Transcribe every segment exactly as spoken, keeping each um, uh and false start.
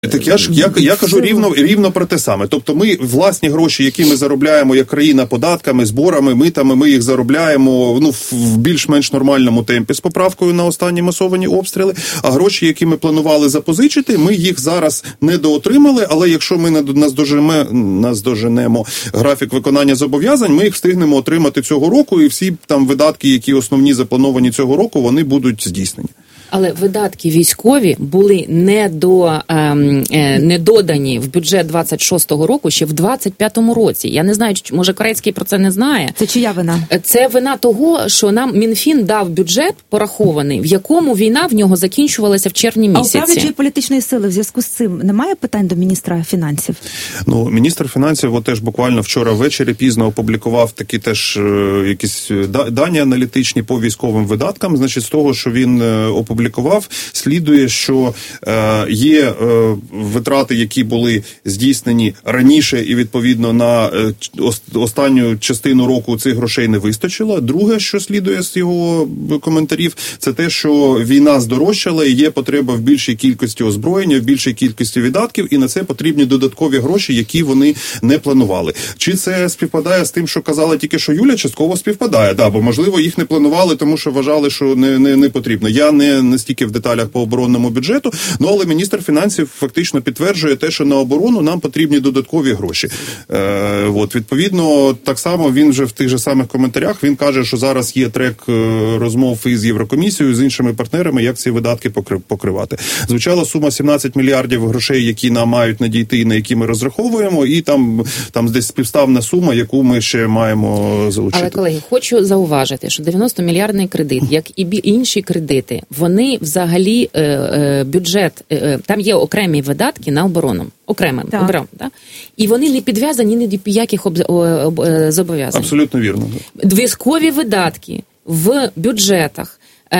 Так я ж я, я кажу рівно рівно про те саме. Тобто ми власні гроші, які ми заробляємо як країна податками, зборами, митами, ми їх заробляємо ну в більш-менш нормальному темпі з поправкою на останні масовані обстріли. А гроші, які ми планували запозичити, ми їх зараз недоотримали. Але якщо ми наздоженемо, наздоженемо графік виконання зобов'язань, ми їх встигнемо отримати цього року, і всі там видатки, які основні заплановані цього року, вони будуть здійснені. Але видатки військові були не до ем, е, не додані в бюджет двадцять шостого року ще в двадцять п'ятому році. Я не знаю, може Корецький про це не знає. Це чия вина? Це вина того, що нам Мінфін дав бюджет порахований, в якому війна в нього закінчувалася в червні місяці. А у правлячої політичної сили в зв'язку з цим немає питань до міністра фінансів? Ну, міністр фінансів от теж буквально вчора ввечері пізно опублікував такі теж е, якісь дані аналітичні по військовим видаткам. Значить, з того, що він е, опублікував, Опублікував, слідує, що е, є е, витрати, які були здійснені раніше і, відповідно, на е, останню частину року цих грошей не вистачило. Друге, що слідує з його коментарів, це те, що війна здорожчала і є потреба в більшій кількості озброєння, в більшій кількості видатків, і на це потрібні додаткові гроші, які вони не планували. Чи це співпадає з тим, що казала тільки що Юля? Частково співпадає, да, бо, можливо, їх не планували, тому що вважали, що не, не, не потрібно. Я не настільки в деталях по оборонному бюджету, ну, але міністр фінансів фактично підтверджує те, що на оборону нам потрібні додаткові гроші. Е, от, відповідно, так само він вже в тих же самих коментарях, він каже, що зараз є трек розмов із Єврокомісією, з іншими партнерами, як ці видатки покривати. Звучала сума сімнадцять мільярдів грошей, які нам мають надійти і на які ми розраховуємо, і там, там десь співставна сума, яку ми ще маємо залучити. Але, колеги, хочу зауважити, що дев'яностомільярдний кредит, як і інші кредити, вони взагалі е, е, бюджет, е, там є окремі видатки на оборону, окремим оборону, да? І вони не підв'язані ні до яких об, об, об, зобов'язань. Абсолютно вірно. Військові видатки в бюджетах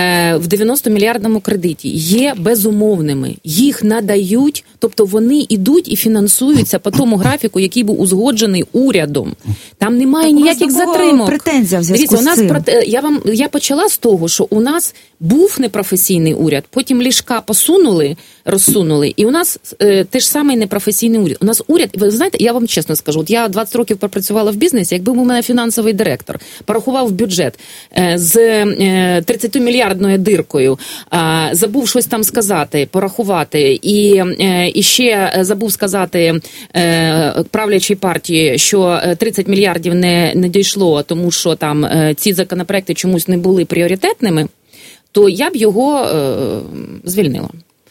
в дев'яностомільярдному кредиті є безумовними. Їх надають, тобто вони йдуть і фінансуються по тому графіку, який був узгоджений урядом. Там немає так ніяких затримок. Претензія в зв'язку Дивіться, з цим. у нас я вам я почала з того, що у нас був непрофесійний уряд, потім ліжка посунули, розсунули, і у нас е, те ж самий непрофесійний уряд. У нас уряд, ви знаєте, я вам чесно скажу, от я двадцять років пропрацювала в бізнесі, якби у мене фінансовий директор порахував бюджет е, з е, тридцятимільярдною диркою, е, забув щось там сказати, порахувати, і, е, і ще забув сказати е, правлячій партії, що тридцять мільярдів не, не дійшло, тому що там е, ці законопроекти чомусь не були пріоритетними, то я б його е, звільнила.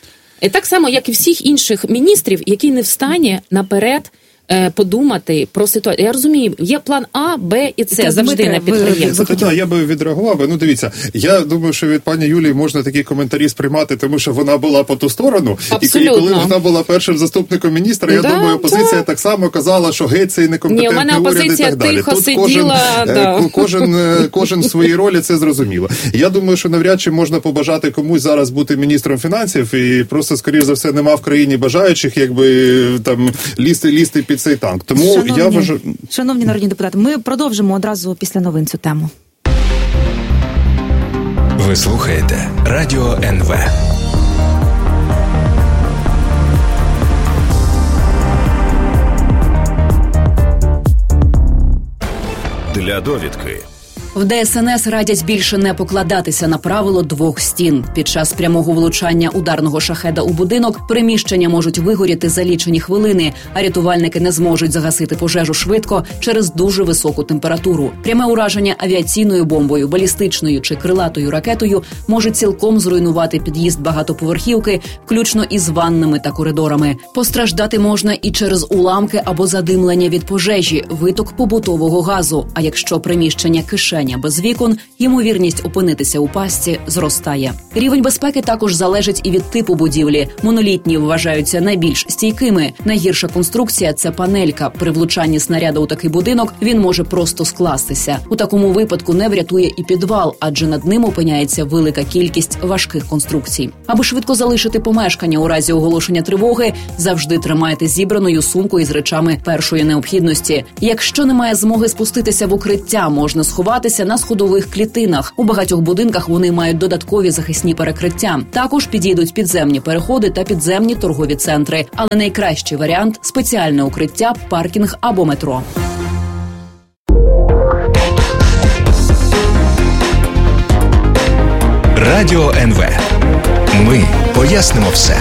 І так само, як і всіх інших міністрів, які не в стані наперед е, подумати про ситуацію. Я розумію, є план А, Б і С так, завжди Дмитре, на підприємстві. Ви, так, я би відреагував. Ну, дивіться, я думаю, що від пані Юлії можна такі коментарі сприймати, тому що вона була по ту сторону. Абсолютно. І коли вона була першим заступником міністра, я да, думаю, опозиція да. так само казала, що геть цей некомпетентний уряд і так далі. Тут кожен, сиділа, да. кожен, кожен в своїй ролі, це зрозуміло. Я думаю, що навряд чи можна побажати комусь зараз бути міністром фінансів, і просто, скоріш за все, нема в країні бажаючих, якби там лізти, лізти під цей танк. Тому Шановні, я вважаю... шановні народні депутати, ми продовжимо одразу після новин цю тему. Ви слухаєте Радіо ен ве. Для довідки. В Де Ес Ен Ес радять більше не покладатися на правило двох стін. Під час прямого влучання ударного шахеда у будинок приміщення можуть вигоріти за лічені хвилини, а рятувальники не зможуть загасити пожежу швидко через дуже високу температуру. Пряме ураження авіаційною бомбою, балістичною чи крилатою ракетою може цілком зруйнувати під'їзд багатоповерхівки, включно із ваннами та коридорами. Постраждати можна і через уламки або задимлення від пожежі, виток побутового газу. А якщо приміщення кишень без вікон, ймовірність опинитися у пастці зростає. Рівень безпеки також залежить і від типу будівлі. Монолітні вважаються найбільш стійкими. Найгірша конструкція – це панелька. При влучанні снаряда у такий будинок він може просто скластися. У такому випадку не врятує і підвал, адже над ним опиняється велика кількість важких конструкцій. Аби швидко залишити помешкання у разі оголошення тривоги, завжди тримайте зібраною сумку із речами першої необхідності. Якщо немає змоги спуститися в укриття, можна сховатися розміститися на сходових клітинах. У багатьох будинках вони мають додаткові захисні перекриття. Також підійдуть підземні переходи та підземні торгові центри. Але найкращий варіант – спеціальне укриття, паркінг або метро. Радіо ен ве. Ми пояснимо все.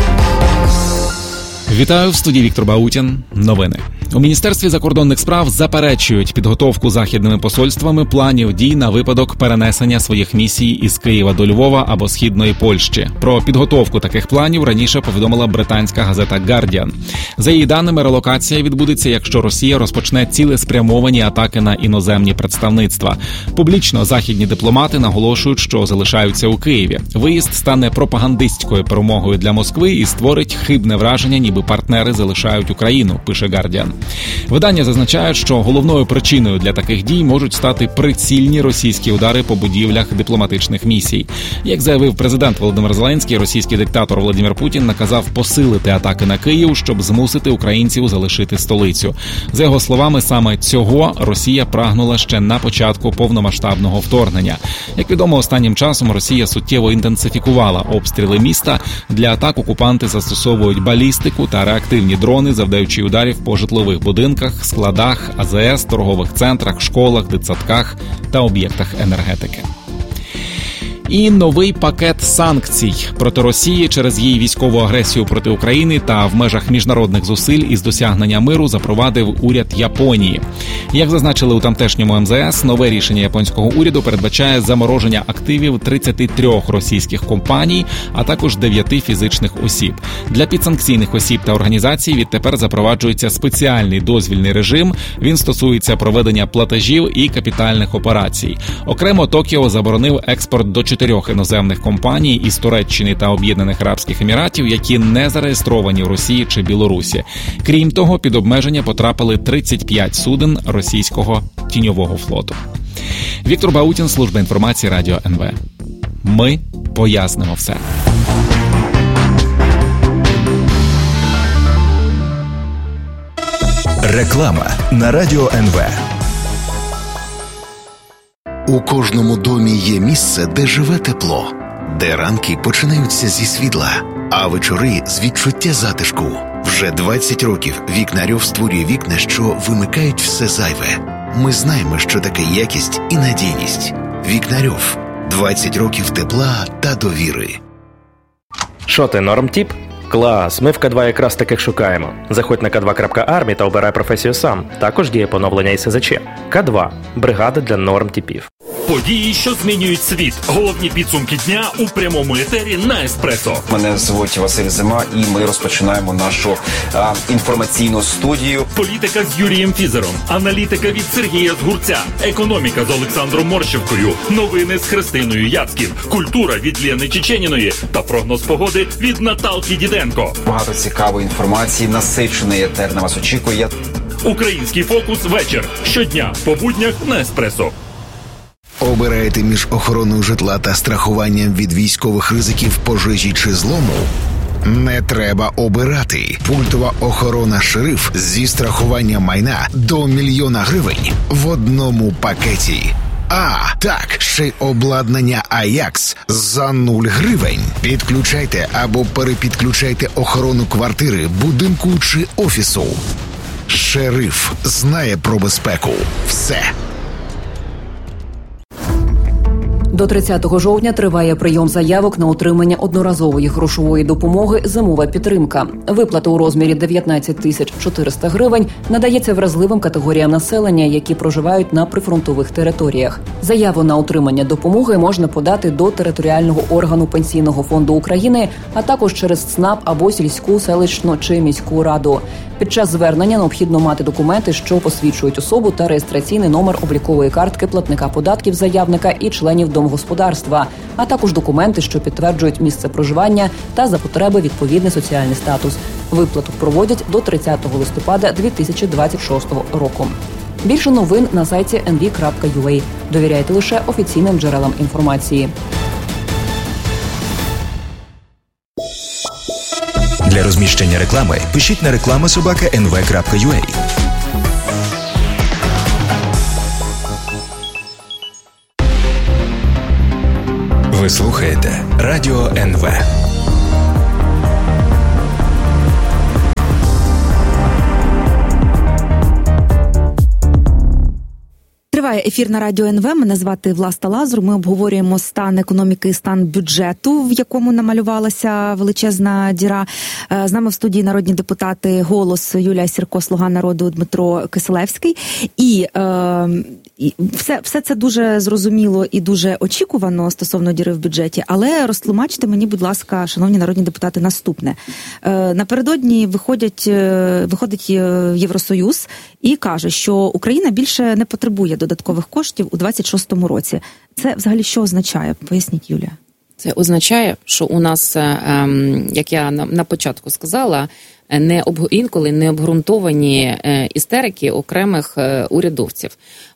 Вітаю, в студії Віктор Баутін. Новини. У Міністерстві закордонних справ заперечують підготовку західними посольствами планів дій на випадок перенесення своїх місій із Києва до Львова або Східної Польщі. Про підготовку таких планів раніше повідомила британська газета «Гардіан». За її даними, релокація відбудеться, якщо Росія розпочне цілеспрямовані атаки на іноземні представництва. Публічно західні дипломати наголошують, що залишаються у Києві. Виїзд стане пропагандистською перемогою для Москви і створить хибне враження, ніби партнери залишають Україну, пише «Гардіан». Видання зазначає, що головною причиною для таких дій можуть стати прицільні російські удари по будівлях дипломатичних місій. Як заявив президент Володимир Зеленський, російський диктатор Владимир Путін наказав посилити атаки на Київ, щоб змусити українців залишити столицю. За його словами, саме цього Росія прагнула ще на початку повномасштабного вторгнення. Як відомо, останнім часом Росія суттєво інтенсифікувала обстріли міста. Для атак окупанти застосовують балістику та реактивні дрони, завдаючи ударів по житлових будинках, складах, а зе ес, торгових центрах, школах, дитсадках та об'єктах енергетики. І новий пакет санкцій проти Росії через її військову агресію проти України та в межах міжнародних зусиль із досягнення миру запровадив уряд Японії. Як зазначили у тамтешньому ем зе ес, нове рішення японського уряду передбачає замороження активів тридцяти трьох російських компаній, а також дев'яти фізичних осіб. Для підсанкційних осіб та організацій відтепер запроваджується спеціальний дозвільний режим. Він стосується проведення платежів і капітальних операцій. Окремо Токіо заборонив експорт до чотирьох іноземних компаній із Туреччини та Об'єднаних Арабських Еміратів, які не зареєстровані в Росії чи Білорусі. Крім того, під обмеження потрапили тридцять п'ять суден російського тіньового флоту. Віктор Баутін, служба інформації Радіо ен ве. Ми пояснимо все. Реклама на Радіо ен ве. У кожному домі є місце, де живе тепло, де ранки починаються зі світла, а вечори з відчуття затишку. Вже двадцять років Вікнарьов створює вікна, що вимикають все зайве. Ми знаємо, що таке якість і надійність. Вікнарьов. двадцять років тепла та довіри. Що ти, нормтіп? Клас, ми в ка два якраз таких шукаємо. Заходь на ка два крапка армі та обирай професію сам. Також діє поновлення ес зе че. ка два – бригада для нормтіпів. Події, що змінюють світ. Головні підсумки дня у прямому етері на Еспресо. Мене звуть Василь Зима, і ми розпочинаємо нашу а, інформаційну студію. Політика з Юрієм Фізером, аналітика від Сергія Згурця, економіка з Олександром Морщевкою, новини з Христиною Яцьків, культура від Лєни Чеченіної та прогноз погоди від Наталки Діденко. Багато цікавої інформації, насичений етер на вас очікує. Український фокус вечір. Щодня по буднях на Еспресо. Обираєте між охороною житла та страхуванням від військових ризиків, пожежі чи злому? Не треба обирати. Пультова охорона «Шериф» зі страхуванням майна до мільйона гривень в одному пакеті. А, так, ще й обладнання «Аякс» за нуль гривень. Підключайте або перепідключайте охорону квартири, будинку чи офісу. «Шериф» знає про безпеку. Все. До тридцятого жовтня триває прийом заявок на отримання одноразової грошової допомоги «Зимова підтримка». Виплата у розмірі дев'ятнадцять тисяч чотириста гривень надається вразливим категоріям населення, які проживають на прифронтових територіях. Заяву на отримання допомоги можна подати до територіального органу Пенсійного фонду України, а також через ЦНАП або сільську, селищну чи міську раду. Під час звернення необхідно мати документи, що посвідчують особу, та реєстраційний номер облікової картки платника податків заявника і членів домогосподарства, а також документи, що підтверджують місце проживання та за потреби відповідний соціальний статус. Виплату проводять до тридцятого листопада дві тисячі двадцять шостого року. Більше новин на сайті ен ві крапка ю а. Довіряйте лише офіційним джерелам інформації. Для розміщення реклами пишіть на реклама собака ен ве крапка ю а. Ви слухаєте Радіо ен ве. Триває ефір на Радіо ен ве. Мене звати Власта Лазур. Ми обговорюємо стан економіки і стан бюджету, в якому намалювалася величезна діра. З нами в студії народні депутати «Голос» Юлія Сірко, «Слуга народу» Дмитро Кисилевський. І, е, і все, все це дуже зрозуміло і дуже очікувано стосовно діри в бюджеті. Але розтлумачте мені, будь ласка, шановні народні депутати, наступне. Е, напередодні виходять, виходить Євросоюз і каже, що Україна більше не потребує додаткових коштів у двадцять шостому році. Це взагалі що означає? Поясніть, Юлія. Це означає, що у нас, як я на початку сказала, не об, інколи не обґрунтовані істерики окремих урядовців,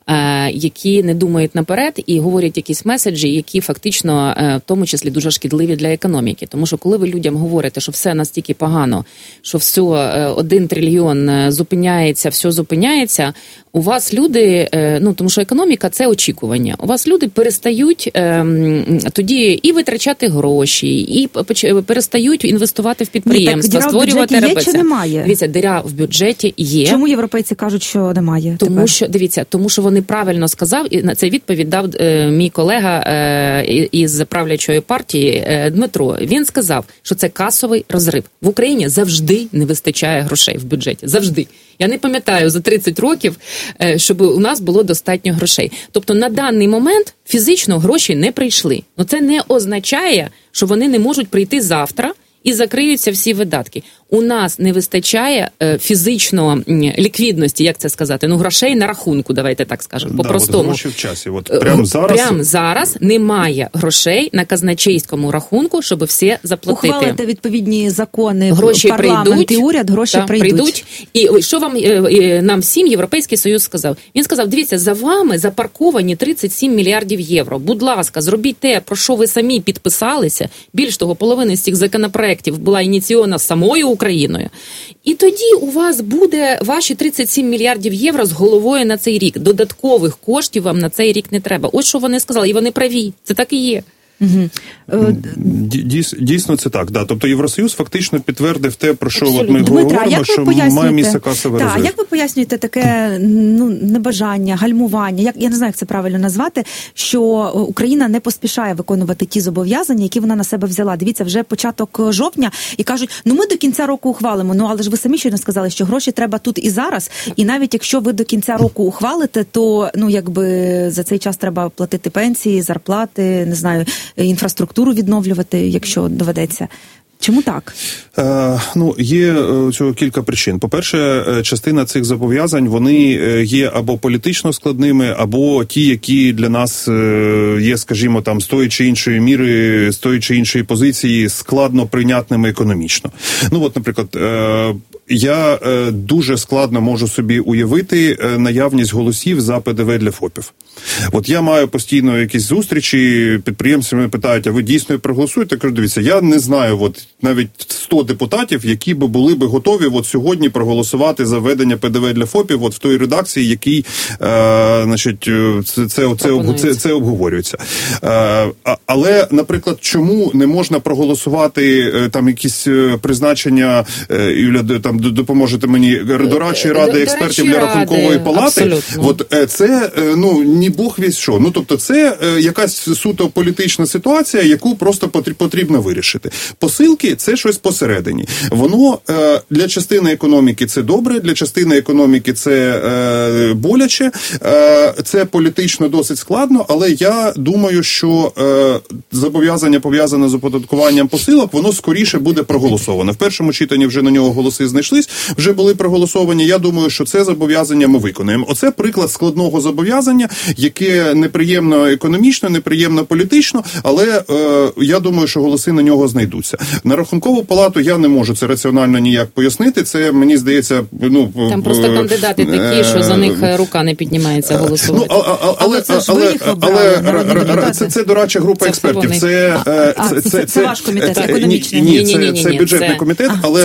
які не думають наперед і говорять якісь меседжі, які фактично в тому числі дуже шкідливі для економіки. Тому що коли ви людям говорите, що все настільки погано, що все, один трильйон зупиняється, все зупиняється, у вас люди, ну тому що економіка – це очікування, у вас люди перестають тоді і витрачати гроші, і перестають інвестувати в підприємства, Ні, створювати РЕБ. Чи немає? Дивіться, диря в бюджеті є. Чому європейці кажуть, що немає? Тому тепер? що, дивіться, тому що вони правильно сказав, і на це відповідь дав е, мій колега е, із правлячої партії е, Дмитро. Він сказав, що це касовий розрив. В Україні завжди не вистачає грошей в бюджеті. Завжди. Я не пам'ятаю за тридцять років, е, щоб у нас було достатньо грошей. Тобто на даний момент фізично гроші не прийшли. Но це не означає, що вони не можуть прийти завтра і закриються всі видатки. У нас не вистачає е, фізично ліквідності, як це сказати, ну грошей на рахунку, давайте так скажемо, по-простому. Да, гроші в часі. От прямо зараз... Прямо зараз немає грошей на казначейському рахунку, щоб все заплатити. Ухвалити відповідні закони, гроші парламент прийдуть, і уряд, гроші та, прийдуть. прийдуть. І що вам, нам всім Європейський Союз сказав? Він сказав, дивіться, за вами запарковані тридцять сім мільярдів євро. Будь ласка, зробіть те, про що ви самі підписалися. Більш того, половина з цих законопроєктів була ініційована самою Україною. І тоді у вас буде ваші тридцять сім мільярдів євро з головою на цей рік. Додаткових коштів вам на цей рік не треба. Ось що вони сказали, і вони праві. Це так і є. Угу. Дійсно це так, да. Тобто Євросоюз фактично підтвердив те, про що от ми Дмитра, говоримо, що має місце касовий розрив. Так, як ви пояснюєте таке ну, небажання, гальмування, як, я не знаю, як це правильно назвати, що Україна не поспішає виконувати ті зобов'язання, які вона на себе взяла. Дивіться, вже початок жовтня і кажуть, ну ми до кінця року ухвалимо, ну але ж ви самі щойно сказали, що гроші треба тут і зараз, і навіть якщо ви до кінця року ухвалите, то ну якби за цей час треба платити пенсії, зарплати, не знаю, інфраструктуру відновлювати, якщо доведеться. Чому так? Е, ну, є цього кілька причин. По-перше, частина цих зобов'язань, вони є або політично складними, або ті, які для нас є, скажімо, там, з тої чи іншої міри, з тої чи іншої позиції складно прийнятними економічно. Ну, от, наприклад, е, я е, дуже складно можу собі уявити е, наявність голосів за ПДВ для ФОПів. От я маю постійно якісь зустрічі, підприємці мене питають, а ви дійсно проголосуєте? Я кажу, дивіться, я не знаю от навіть сто депутатів, які би були би готові от сьогодні проголосувати за введення ПДВ для ФОПів от в той редакції, якій е, значить, це, це, це, це, це обговорюється. Е, але, наприклад, чому не можна проголосувати е, там якісь призначення, е, Юля, там допоможете мені, дорадчої ради експертів для рахункової палати? Абсолютно. От е, це, е, ну, ні Бог вість що. Ну, тобто, це е, якась суто політична ситуація, яку просто потрібно вирішити. Посилки – це щось посередині. Воно е, для частини економіки це добре, для частини економіки це е, боляче, е, це політично досить складно, але я думаю, що е, зобов'язання пов'язане з оподаткуванням посилок, воно скоріше буде проголосоване. В першому читанні вже на нього голоси знайшлись, вже були проголосовані. Я думаю, що це зобов'язання ми виконуємо. Оце приклад складного зобов'язання, яке неприємно економічно, неприємно політично, але е, я думаю, що голоси на нього знайдуться. На Рахункову палату я не можу це раціонально ніяк пояснити. Це, мені здається, ну... Там просто кандидати такі, що за них рука не піднімається голосувати. Ну, а, а, але це, але, але, але це, це дорадча група це експертів. Це, а, а, це, це, це, це ваш комітет, це, економічний? Ні, ні, ні, це, це бюджетний це... комітет, а, але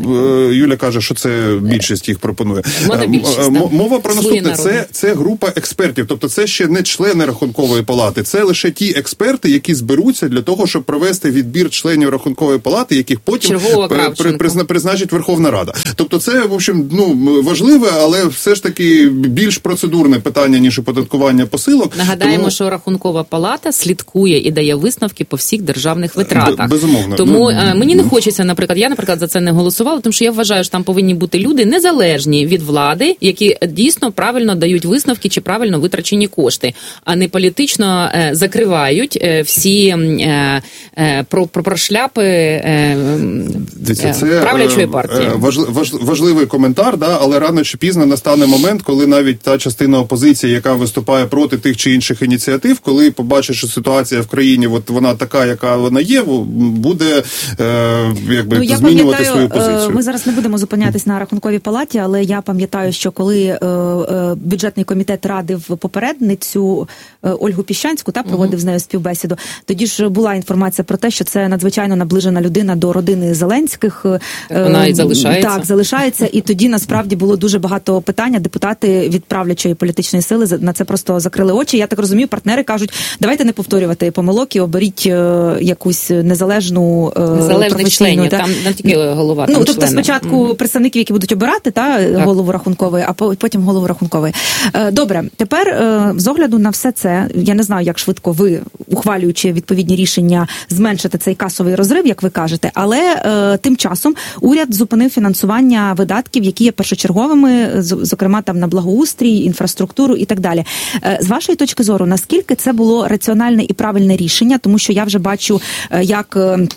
Юля каже, що це більшість їх пропонує. Більшість, Мова про наступне. Це, це група експертів, тобто це ще не члени Рахункової палати, це лише ті експерти, які зберуться для того, щоб провести відбір членів Рахункової палати, яких потім при, при, призначить Верховна Рада. Тобто це, в общем, ну, важливе, але все ж таки більш процедурне питання, ніж оподаткування посилок. Нагадаємо, тому... що Рахункова палата слідкує і дає висновки по всіх державних витратах. Безумовно. Тому ну, мені не хочеться, наприклад, я, наприклад, за це не голосувала, тому що я вважаю, що там повинні бути люди незалежні від влади, які дійсно правильно дають висновки чи правильно витрачені кошти, а не політично е, закривають е, всі е, е, про, про, про шляпи е, Дивіться, це правлячої партії. Важ, важ, важливий коментар, да, але рано чи пізно настане момент, коли навіть та частина опозиції, яка виступає проти тих чи інших ініціатив, коли побачить, що ситуація в країні, от вона така, яка вона є, буде е, якби ну, змінювати свою позицію. Ми зараз не будемо зупинятись на Рахунковій палаті, але я пам'ятаю, що коли е, е, бюджетний комітет радив попередницю е, Ольгу Піщанську, та проводив угу. з нею співбесіду, тоді ж була інформація про те, що це надзвичайно наближена людина до родини Зеленських. Так вона і залишається. Так, залишається. І тоді, насправді, було дуже багато питань. Депутати від правлячої політичної сили на це просто закрили очі. Я так розумію, партнери кажуть, давайте не повторювати помилок і оберіть е, якусь незалежну е, незалежних членів. Там не тільки голова, там ну, тобто члени. Спочатку mm-hmm. представників, які будуть обирати, та, голову Рахункової, а потім голову Рахункової. Е, добре, тепер е, з огляду на все це, я не знаю, як швидко ви, ухвалюючи відповідні рішення, зменшите цей касовий розрив, як ви кажете, але е, тим часом уряд зупинив фінансування видатків, які є першочерговими, зокрема там на благоустрій, інфраструктуру і так далі. Е, з вашої точки зору, наскільки це було раціональне і правильне рішення, тому що я вже бачу, е, як... Е,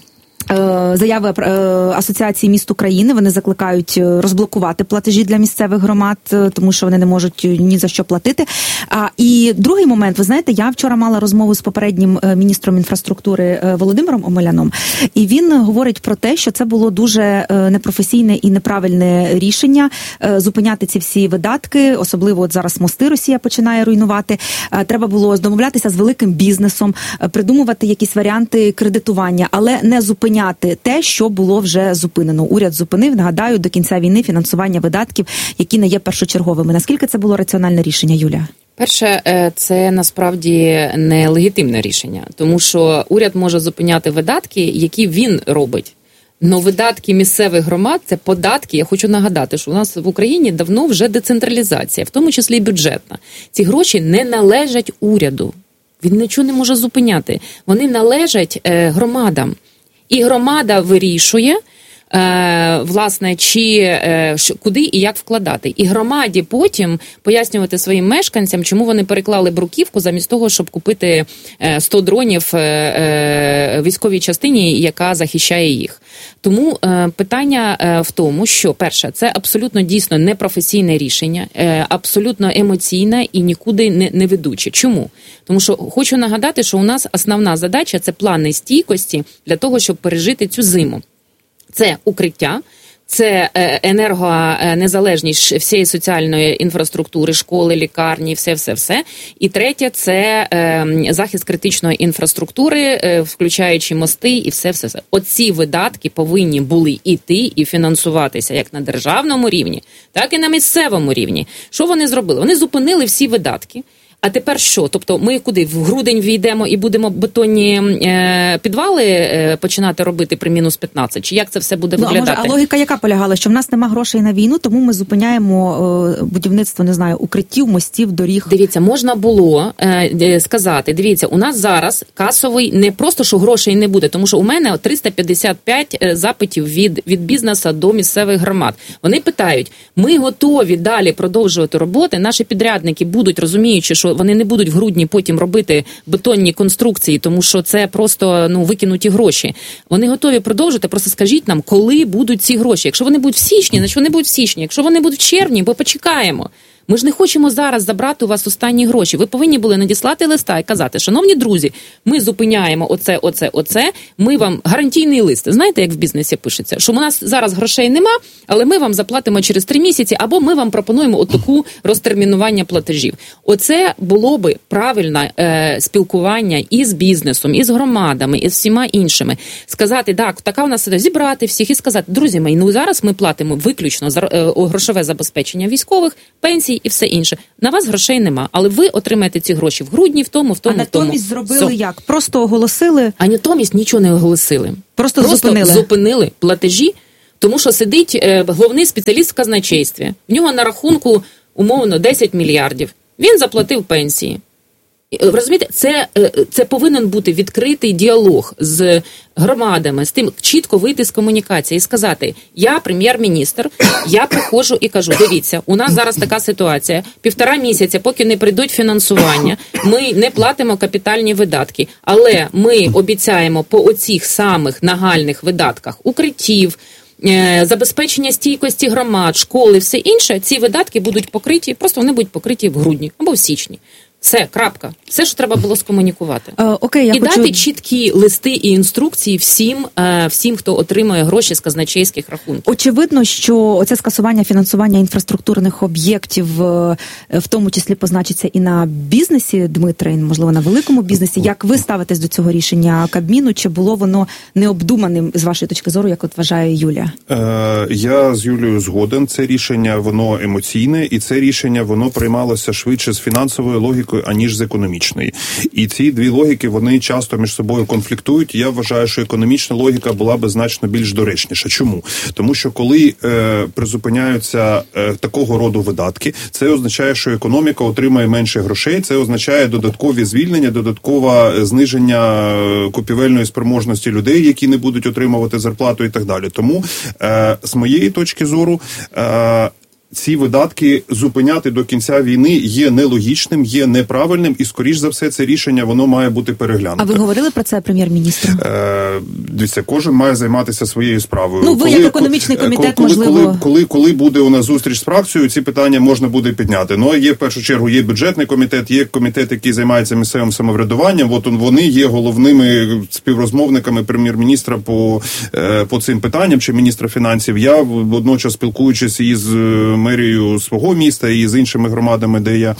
заяви Асоціації міст України, вони закликають розблокувати платежі для місцевих громад, тому що вони не можуть ні за що платити. А, і другий момент, ви знаєте, я вчора мала розмову з попереднім міністром інфраструктури Володимиром Омеляном, і він говорить про те, що це було дуже непрофесійне і неправильне рішення зупиняти ці всі видатки, особливо от зараз мости Росія починає руйнувати. Треба було домовлятися з великим бізнесом, придумувати якісь варіанти кредитування, але не зупиняти те, що було вже зупинено. Уряд зупинив, нагадаю, до кінця війни фінансування видатків, які не є першочерговими. Наскільки це було раціональне рішення, Юля? Перше, це насправді не легітимне рішення, тому що уряд може зупиняти видатки, які він робить. Но видатки місцевих громад – це податки. Я хочу нагадати, що у нас в Україні давно вже децентралізація, в тому числі і бюджетна. Ці гроші не належать уряду. Він нічого не може зупиняти. Вони належать е, громадам. І громада вирішує, е, власне, чи е, куди і як вкладати. І громаді потім пояснювати своїм мешканцям, чому вони переклали бруківку замість того, щоб купити сто дронів е, е, військовій частині, яка захищає їх. Тому е, питання е, в тому, що, перше, це абсолютно дійсно непрофесійне рішення, е, абсолютно емоційне і нікуди не, не ведуче. Чому? Тому що хочу нагадати, що у нас основна задача – це плани стійкості для того, щоб пережити цю зиму. Це укриття, це енергонезалежність всієї соціальної інфраструктури, школи, лікарні, все-все-все. І третє – це захист критичної інфраструктури, включаючи мости і все-все-все. Оці видатки повинні були йти і фінансуватися як на державному рівні, так і на місцевому рівні. Що вони зробили? Вони зупинили всі видатки. А тепер що? Тобто ми куди? В грудень війдемо і будемо бетонні е, підвали е, починати робити при мінус п'ятнадцять? Чи як це все буде виглядати? Ну, а, може, а логіка яка полягала? Що в нас нема грошей на війну, тому ми зупиняємо е, будівництво, не знаю, укриттів, мостів, доріг? Дивіться, можна було е, сказати, дивіться, у нас зараз касовий, не просто, що грошей не буде, тому що у мене триста п'ятдесят п'ять запитів від, від бізнесу до місцевих громад. Вони питають, ми готові далі продовжувати роботи, наші підрядники будуть, розуміючи, що вони не будуть в грудні потім робити бетонні конструкції, тому що це просто ну викинуті гроші. Вони готові продовжити, просто скажіть нам, коли будуть ці гроші. Якщо вони будуть в січні, значить вони будуть в січні. Якщо вони будуть в червні, бо почекаємо. Ми ж не хочемо зараз забрати у вас останні гроші. Ви повинні були надіслати листа і казати, шановні друзі, ми зупиняємо оце, оце, оце, ми вам гарантійний лист. Знаєте, як в бізнесі пишеться? Що у нас зараз грошей нема, але ми вам заплатимо через три місяці, або ми вам пропонуємо отаку розтермінування платежів. Оце було би правильне е, спілкування і з бізнесом, і з громадами, і з всіма іншими. Сказати, так, така у нас ситуація, зібрати всіх і сказати, друзі мої, ну зараз ми платимо виключно за е, грошове забезпечення військових, пенсій і все інше. На вас грошей нема, але ви отримаєте ці гроші в грудні, в тому, в тому, а в тому. А натомість зробили Все. як? Просто оголосили? А натомість нічого не оголосили. Просто, Просто зупинили? зупинили платежі, тому що сидить е, головний спеціаліст в казначействі. В нього на рахунку, умовно, десять мільярдів. Він заплатив пенсії. Розумієте, це, це повинен бути відкритий діалог з громадами, з тим, чітко вийти з комунікації і сказати, я прем'єр-міністр, я приходжу і кажу, дивіться, у нас зараз така ситуація, півтора місяця, поки не прийдуть фінансування, ми не платимо капітальні видатки, але ми обіцяємо по оцих самих нагальних видатках укриттів, забезпечення стійкості громад, школи, все інше, ці видатки будуть покриті, просто вони будуть покриті в грудні або в січні. Все, крапка. Все, що треба було скомунікувати. Е, окей, я і хочу... дати чіткі листи і інструкції всім, е, всім, хто отримує гроші з казначейських рахунків. Очевидно, що оце скасування фінансування інфраструктурних об'єктів, е, в тому числі позначиться і на бізнесі, Дмитре, можливо, на великому бізнесі. Як ви ставитесь до цього рішення Кабміну? Чи було воно необдуманим, з вашої точки зору, як от вважає Юлія? Е, я з Юлією згоден. Це рішення, воно емоційне, і це рішення, воно приймалося швидше з фінансової логіки, аніж з економічної. І ці дві логіки, вони часто між собою конфліктують. Я вважаю, що економічна логіка була би значно більш доречніша. Чому? Тому що коли е, призупиняються е, такого роду видатки, це означає, що економіка отримає менше грошей, це означає додаткові звільнення, додаткове зниження купівельної спроможності людей, які не будуть отримувати зарплату і так далі. Тому, е, з моєї точки зору, е, ці видатки зупиняти до кінця війни є нелогічним, є неправильним, і, скоріш за все, це рішення, воно має бути переглянуте. А ви говорили про це прем'єр-міністру? Е, дивіться, кожен має займатися своєю справою. Ну, ви коли, як економічний комітет, коли, можливо... Коли, коли, коли буде у нас зустріч з фракцією, ці питання можна буде підняти. Ну, є, в першу чергу, є бюджетний комітет, є комітет, який займається місцевим самоврядуванням. От вони є головними співрозмовниками прем'єр-міністра по, по цим питанням, чи міністра фінансів. Я, водночас, спілкуючись із мерією свого міста і з іншими громадами, де я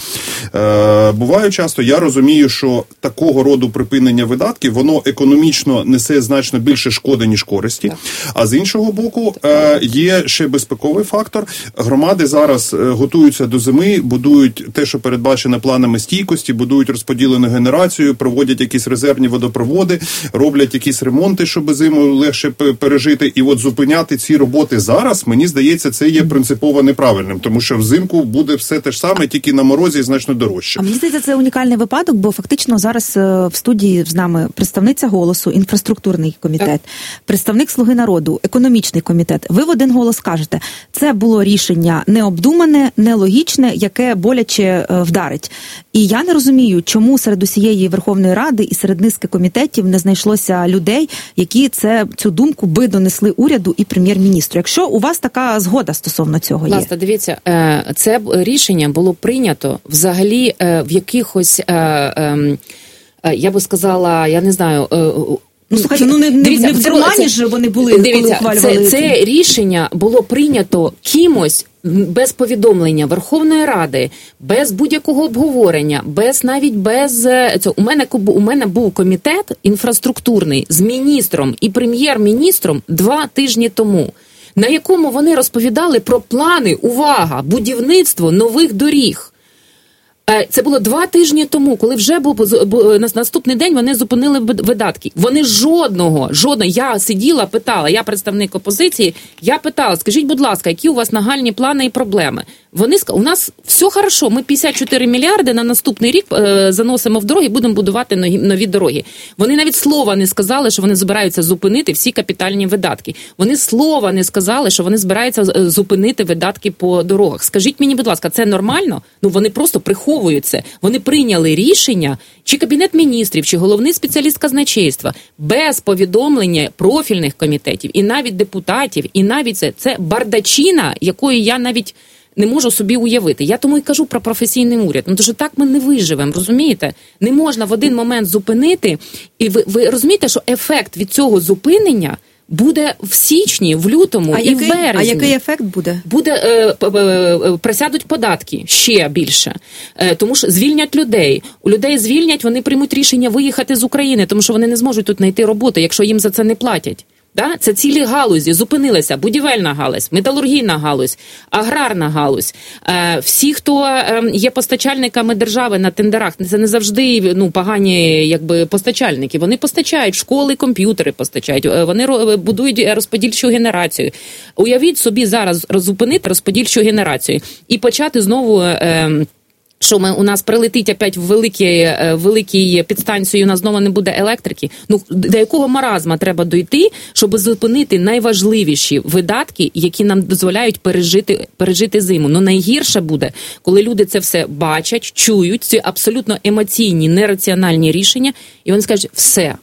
е, буваю часто, я розумію, що такого роду припинення видатків, воно економічно несе значно більше шкоди, ніж користі. Так. А з іншого боку, е, є ще безпековий фактор. Громади зараз е, готуються до зими, будують те, що передбачено планами стійкості, будують розподілену генерацію, проводять якісь резервні водопроводи, роблять якісь ремонти, щоб зиму легше пережити. І от зупиняти ці роботи зараз, мені здається, це є принципово неправильним, тому що взимку буде все те ж саме, тільки на морозі значно дорожче. А мені здається, це унікальний випадок, бо фактично зараз в студії з нами представниця «Голосу», інфраструктурний комітет, так. представник «Слуги народу», економічний комітет. Ви в один голос кажете, це було рішення необдумане, нелогічне, яке боляче вдарить. І я не розумію, чому серед усієї Верховної Ради і серед низки комітетів не знайшлося людей, які це, цю думку би донесли уряду і прем'єр-міністру. Якщо у вас така згода стосовно цього є. Власне, дивіться, це рішення було прийнято взагалі в якихось, я би сказала, я не знаю... Ну, слухайте, ну не, дивіться, не в дурмані ж вони були, дивіться, коли ухвалювали. Це, це рішення було прийнято кимось без повідомлення Верховної Ради, без будь-якого обговорення, без навіть без цього. У мене, у мене був комітет інфраструктурний з міністром і прем'єр-міністром два тижні тому, на якому вони розповідали про плани, увага, будівництво нових доріг. Це було два тижні тому, коли вже був на наступний день вони зупинили видатки. Вони жодного, жодного, я сиділа, питала, я представник опозиції, я питала, скажіть, будь ласка, які у вас нагальні плани і проблеми? Вони сказали, у нас все хорошо, ми п'ятдесят чотири мільярди на наступний рік е, заносимо в дороги, будемо будувати нові, нові дороги. Вони навіть слова не сказали, що вони збираються зупинити всі капітальні видатки. Вони слова не сказали, що вони збираються зупинити видатки по дорогах. Скажіть мені, будь ласка, це нормально? Ну, вони просто приховують це. Вони прийняли рішення, чи Кабінет міністрів, чи головний спеціаліст казначейства, без повідомлення профільних комітетів, і навіть депутатів, і навіть це, це бардачина, якої я навіть не можу собі уявити. Я тому і кажу про професійний уряд. Ну, тому що так ми не виживемо, розумієте? Не можна в один момент зупинити. І ви, ви розумієте, що ефект від цього зупинення буде в січні, в лютому а і який, в березні. А який ефект буде? Буде, е, е, е, присядуть податки ще більше, е, тому що звільнять людей. У людей звільнять, вони приймуть рішення виїхати з України, тому що вони не зможуть тут знайти роботу, якщо їм за це не платять. Да? Це цілі галузі зупинилися. Будівельна галузь, металургійна галузь, аграрна галузь. Е, всі, хто е, є постачальниками держави на тендерах, це не завжди ну, погані якби, постачальники. Вони постачають, школи комп'ютери постачають, вони ро- будують розподільчу генерацію. Уявіть собі зараз зупинити розподільчу генерацію і почати знову... Е, що ми, у нас прилетить опять в великі, великі підстанції, у нас знову не буде електрики. Ну, до якого маразма треба дойти, щоб зупинити найважливіші видатки, які нам дозволяють пережити, пережити зиму. Ну, найгірше буде, коли люди це все бачать, чують, ці абсолютно емоційні, нераціональні рішення, і вони скажуть, все,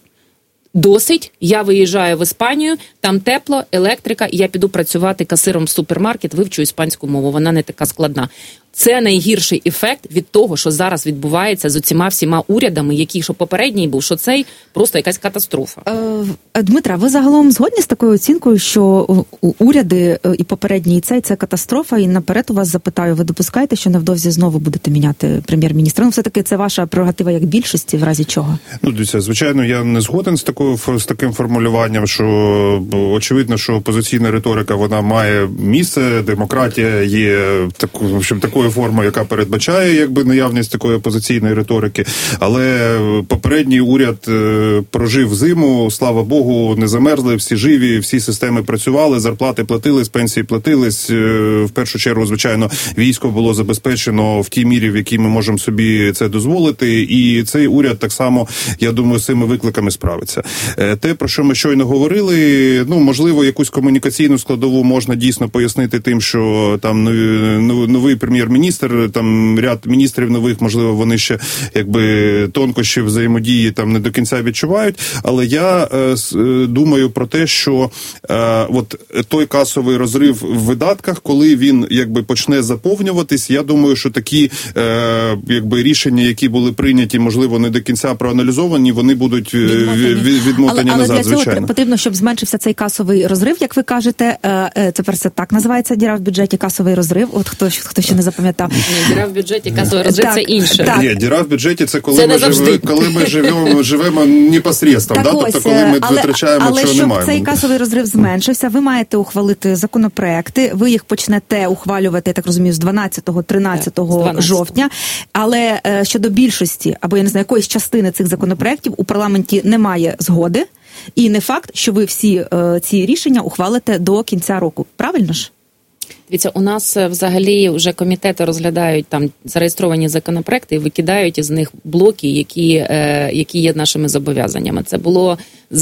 досить, я виїжджаю в Іспанію, там тепло, електрика, і я піду працювати касиром в супермаркет, вивчу іспанську мову, вона не така складна. Це найгірший ефект від того, що зараз відбувається з оціма всіма урядами, які, що попередній був, що цей просто якась катастрофа. Е, Дмитра, ви загалом згодні з такою оцінкою, що уряди і попередній, і цей – це катастрофа, і наперед у вас запитаю, ви допускаєте, що невдовзі знову будете міняти прем'єр-міністра? Ну, все-таки це ваша прерогатива як більшості, в разі чого? Ну, дивіться, звичайно, я не згоден з такою, з таким формулюванням, що очевидно, що опозиційна риторика, вона має місце, демократія є таку, в общем, такою формою, яка передбачає якби наявність такої опозиційної риторики, але попередній уряд е, прожив зиму, слава Богу, не замерзли, всі живі, всі системи працювали, зарплати платились, пенсії платились, е, в першу чергу, звичайно, військо було забезпечено в тій мірі, в якій ми можемо собі це дозволити, і цей уряд так само, я думаю, з цими викликами справиться. Е, те, про що ми щойно говорили, ну, можливо, якусь комунікаційну складову можна дійсно пояснити тим, що там новий прем'єр-міністр, там ряд міністрів нових, можливо, вони ще якби тонкощі взаємодії там не до кінця відчувають, але я е, думаю про те, що е, от той касовий розрив в видатках, коли він якби почне заповнюватись, я думаю, що такі е, якби рішення, які були прийняті, можливо, не до кінця проаналізовані, вони будуть відмотані, відмотані але, назад, але для цього звичайно. Потрібно, щоб зменшився цей касовий розрив, як ви кажете, е, тепер це так називається діра в бюджеті, касовий розрив, от хто, хто ще не запам'ятав. Ні, діра в бюджеті, касовий розрив – це інше. Так. Ні, діра в бюджеті – це коли це ми, жив, коли ми живемо, живемо непосредственно, да? Тобто коли ми але, витрачаємо, але що щоб немає. цей касовий розрив зменшився, ви маєте ухвалити законопроекти, ви їх почнете ухвалювати, я так розумію, з дванадцятого-тринадцятого жовтня, але е, щодо більшості, або, я не знаю, якоїсь частини цих законопроектів у парламенті немає згоди, і не факт, що ви всі е, ці рішення ухвалите до кінця року. Правильно ж? Дивіться, у нас взагалі вже комітети розглядають там зареєстровані законопроекти і викидають із них блоки, які, е, які є нашими зобов'язаннями. Це було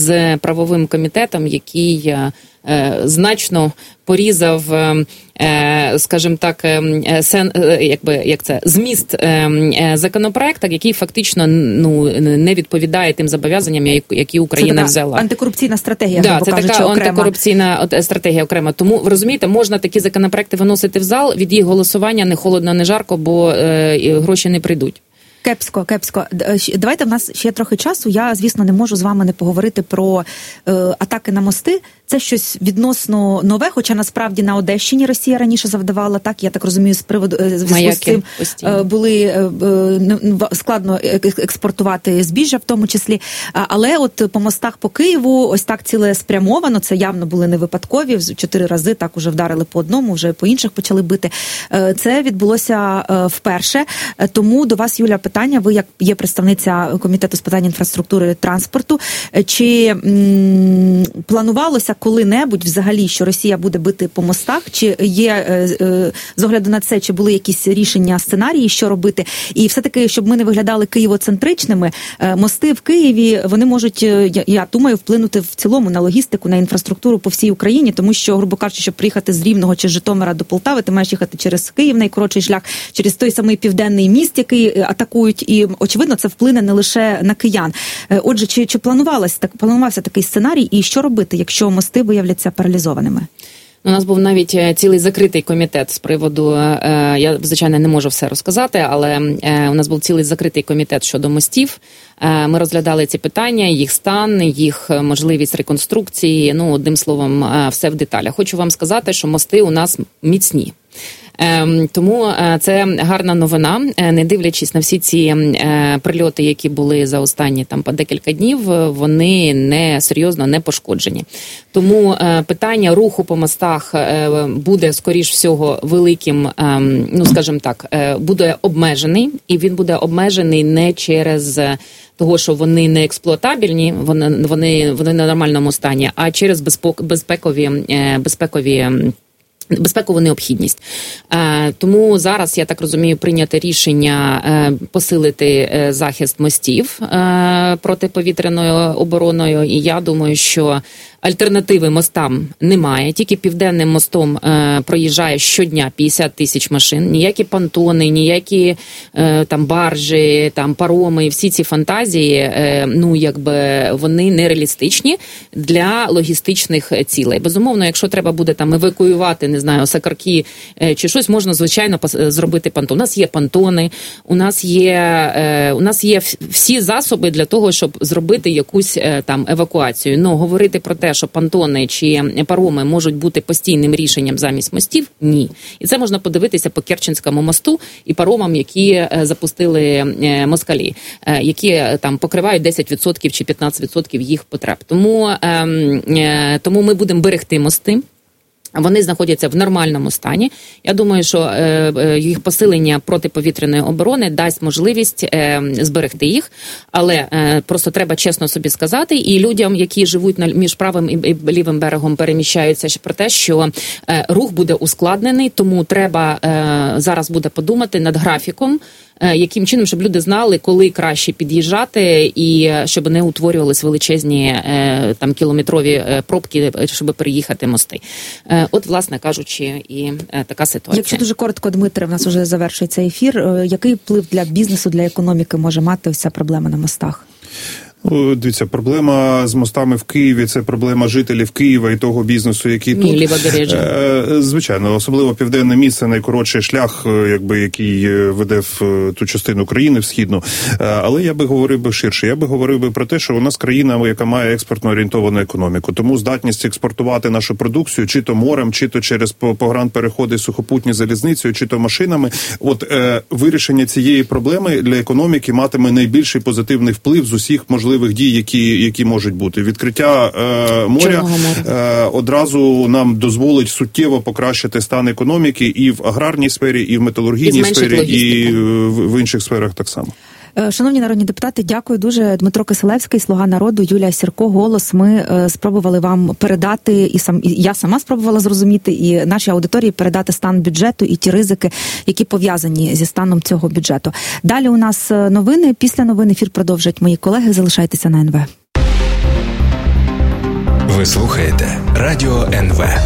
з правовим комітетом, який е, значно порізав, е, скажімо так, е, сен, е, якби, як це, зміст е, законопроекту, який фактично ну, не відповідає тим зобов'язанням, які Україна це така взяла. Антикорупційна стратегія, да, грубо це кажучи, така окрема. антикорупційна стратегія окрема. Тому, ви розумієте, можна такі законопроекти виносити в зал, від їх голосування не холодно, не жарко, бо е, гроші не прийдуть. Кепсько, кепсько. Давайте, в нас ще трохи часу. Я, звісно, не можу з вами не поговорити про е, атаки на мости. Це щось відносно нове, хоча насправді на Одещині Росія раніше завдавала, так, я так розумію, з приводу е, зв'язку з цим е, були е, е, складно експортувати збіжжя в тому числі. Але от по мостах по Києву ось так цілеспрямовано, це явно були не випадкові, чотири рази так уже вдарили по одному, вже по інших почали бити. Е, це відбулося е, вперше. Тому до вас, Юля, питання, ви як є представниця Комітету з питань інфраструктури і транспорту, чи м, планувалося коли-небудь взагалі, що Росія буде бити по мостах, чи є, е, е, з огляду на це, чи були якісь рішення, сценарії, що робити, і все-таки, щоб ми не виглядали києвоцентричними, е, мости в Києві, вони можуть, я, я думаю, вплинути в цілому на логістику, на інфраструктуру по всій Україні, тому що, грубо кажучи, щоб приїхати з Рівного чи Житомира до Полтави, ти маєш їхати через Київ, найкоротший шлях, через той самий Південний міст, який атакують, і, очевидно, це вплине не лише на киян. Е, отже, чи, чи планувалося, так, планувався такий сценарій, і що робити, якщо мости виявляться паралізованими? У нас був навіть цілий закритий комітет з приводу, я, звичайно, не можу все розказати, але у нас був цілий закритий комітет щодо мостів. Ми розглядали ці питання, їх стан, їх можливість реконструкції, ну, одним словом, все в деталях. Хочу вам сказати, що мости у нас міцні. Тому це гарна новина, не дивлячись на всі ці прильоти, які були за останні там по декілька днів, вони не серйозно не пошкоджені. Тому питання руху по мостах буде, скоріш всього, великим, ну, скажімо так, буде обмежений, і він буде обмежений не через того, що вони не експлуатабельні, вони, вони, вони на нормальному стані, а через безпекові, безпекові безпекову необхідність. Тому зараз, я так розумію, прийнято рішення посилити захист мостів протиповітряною обороною, і я думаю, що альтернативи мостам немає. Тільки Південним мостом е, проїжджає щодня п'ятдесят тисяч машин. Ніякі понтони, ніякі е, там баржі, там пароми, всі ці фантазії, е, ну, якби вони нереалістичні для логістичних цілей. Безумовно, якщо треба буде там евакуювати, не знаю, Сакарки е, чи щось, можна, звичайно, зробити понтон. У нас є понтони, у нас є, е, у нас є всі засоби для того, щоб зробити якусь е, там евакуацію. Ну, говорити про те, що понтони чи пароми можуть бути постійним рішенням замість мостів, ні. І це можна подивитися по Керченському мосту і паромам, які запустили москалі, які там покривають десять відсотків чи п'ятнадцять відсотків їх потреб. Тому, тому ми будемо берегти мости. Вони знаходяться в нормальному стані. Я думаю, що е, їх посилення протиповітряної оборони дасть можливість е, зберегти їх, але е, просто треба чесно собі сказати, і людям, які живуть на, між правим і лівим берегом, переміщаються ще про те, що е, рух буде ускладнений, тому треба е, зараз буде подумати над графіком, яким чином, щоб люди знали, коли краще під'їжджати, і щоб не утворювались величезні там кілометрові пробки, щоб переїхати мости. От, власне кажучи, і така ситуація. Якщо дуже коротко, Дмитре, в нас вже завершується ефір. Який вплив для бізнесу, для економіки може мати вся проблема на мостах? Ну, дивіться, проблема з мостами в Києві – це проблема жителів Києва і того бізнесу, який тут. Лівобережжя. Звичайно, особливо південне місце – найкоротший шлях, якби, який веде в ту частину країни, в східну. Але я би говорив би ширше. Я би говорив би про те, що у нас країна, яка має експортно орієнтовану економіку. Тому здатність експортувати нашу продукцію чи то морем, чи то через погранпереходи сухопутні залізницею, чи то машинами. От е, вирішення цієї проблеми для економіки матиме найбільший позитивний вплив з усіх можливих дій, які, які можуть бути. Відкриття е, моря е, одразу нам дозволить суттєво покращити стан економіки і в аграрній сфері, і в металургійній і сфері, і в, в інших сферах так само. Шановні народні депутати, дякую дуже. Дмитро Кисилевський, «Слуга народу», Юлія Сірко, «Голос». Ми е, спробували вам передати, і сам і я сама спробувала зрозуміти, і нашій аудиторії передати стан бюджету і ті ризики, які пов'язані зі станом цього бюджету. Далі у нас новини. Після новин ефір продовжать мої колеги. Залишайтеся на ен ве. Ви слухаєте Радіо ен ве.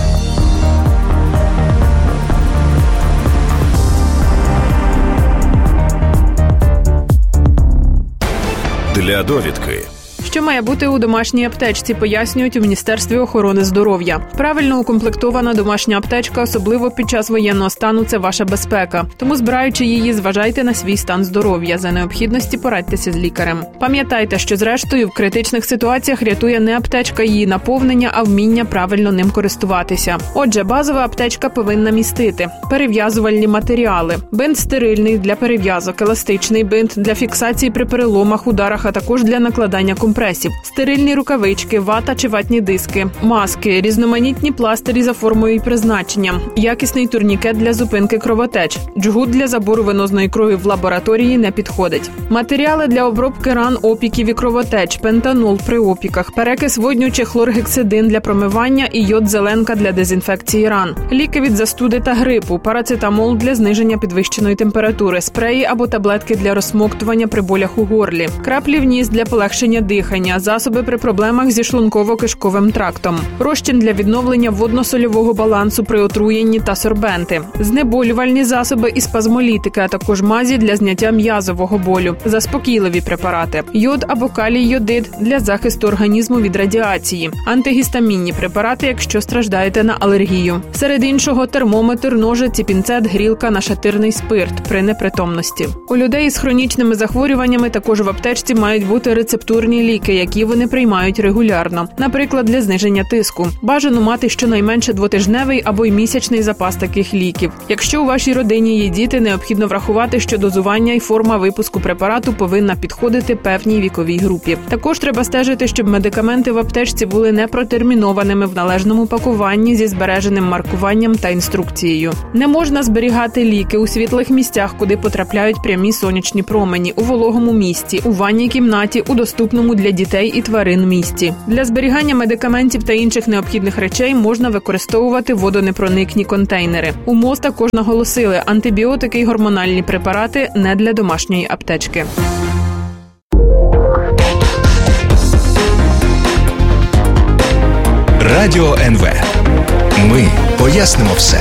Для довідки. Що має бути у домашній аптечці, пояснюють у Міністерстві охорони здоров'я. Правильно укомплектована домашня аптечка, особливо під час воєнного стану, це ваша безпека. Тому, збираючи її, зважайте на свій стан здоров'я. За необхідності порадьтеся з лікарем. Пам'ятайте, що зрештою в критичних ситуаціях рятує не аптечка її наповнення, а вміння правильно ним користуватися. Отже, базова аптечка повинна містити перев'язувальні матеріали, бинт стерильний для перев'язок, еластичний бинт для фіксації при переломах, ударах, а також для накладання компресів. Стерильні рукавички, вата чи ватні диски, маски, різноманітні пластирі за формою і призначенням, якісний турнікет для зупинки кровотеч, джгут для забору венозної крові в лабораторії не підходить. Матеріали для обробки ран, опіків і кровотеч, пентанол при опіках, перекис водню чи хлоргексидин для промивання і йод-зеленка для дезінфекції ран, ліки від застуди та грипу, парацетамол для зниження підвищеної температури, спреї або таблетки для розсмоктування при болях у горлі, краплі в ніс для полегшення дихання, дихання, засоби при проблемах зі шлунково-кишковим трактом, розчин для відновлення водно-сольового балансу при отруєнні та сорбенти, знеболювальні засоби і спазмолітики, а також мазі для зняття м'язового болю, заспокійливі препарати, йод або калій-йодид для захисту організму від радіації, антигістамінні препарати, якщо страждаєте на алергію. Серед іншого термометр, ножиці, пінцет, грілка, нашатирний спирт при непритомності. У людей з хронічними захворюваннями також в аптечці мають бути рецептурні ліки, які вони приймають регулярно. Наприклад, для зниження тиску. Бажано мати щонайменше двотижневий або й місячний запас таких ліків. Якщо у вашій родині є діти, необхідно врахувати, що дозування і форма випуску препарату повинна підходити певній віковій групі. Також треба стежити, щоб медикаменти в аптечці були не протермінованими в належному пакуванні зі збереженим маркуванням та інструкцією. Не можна зберігати ліки у світлих місцях, куди потрапляють прямі сонячні промені, у вологому місці, у ванній кімнаті, у доступному для дітей і тварин місці. Для зберігання медикаментів та інших необхідних речей можна використовувати водонепроникні контейнери. У МОЗ також наголосили, антибіотики і гормональні препарати не для домашньої аптечки. Радіо ен ве. Ми пояснимо все.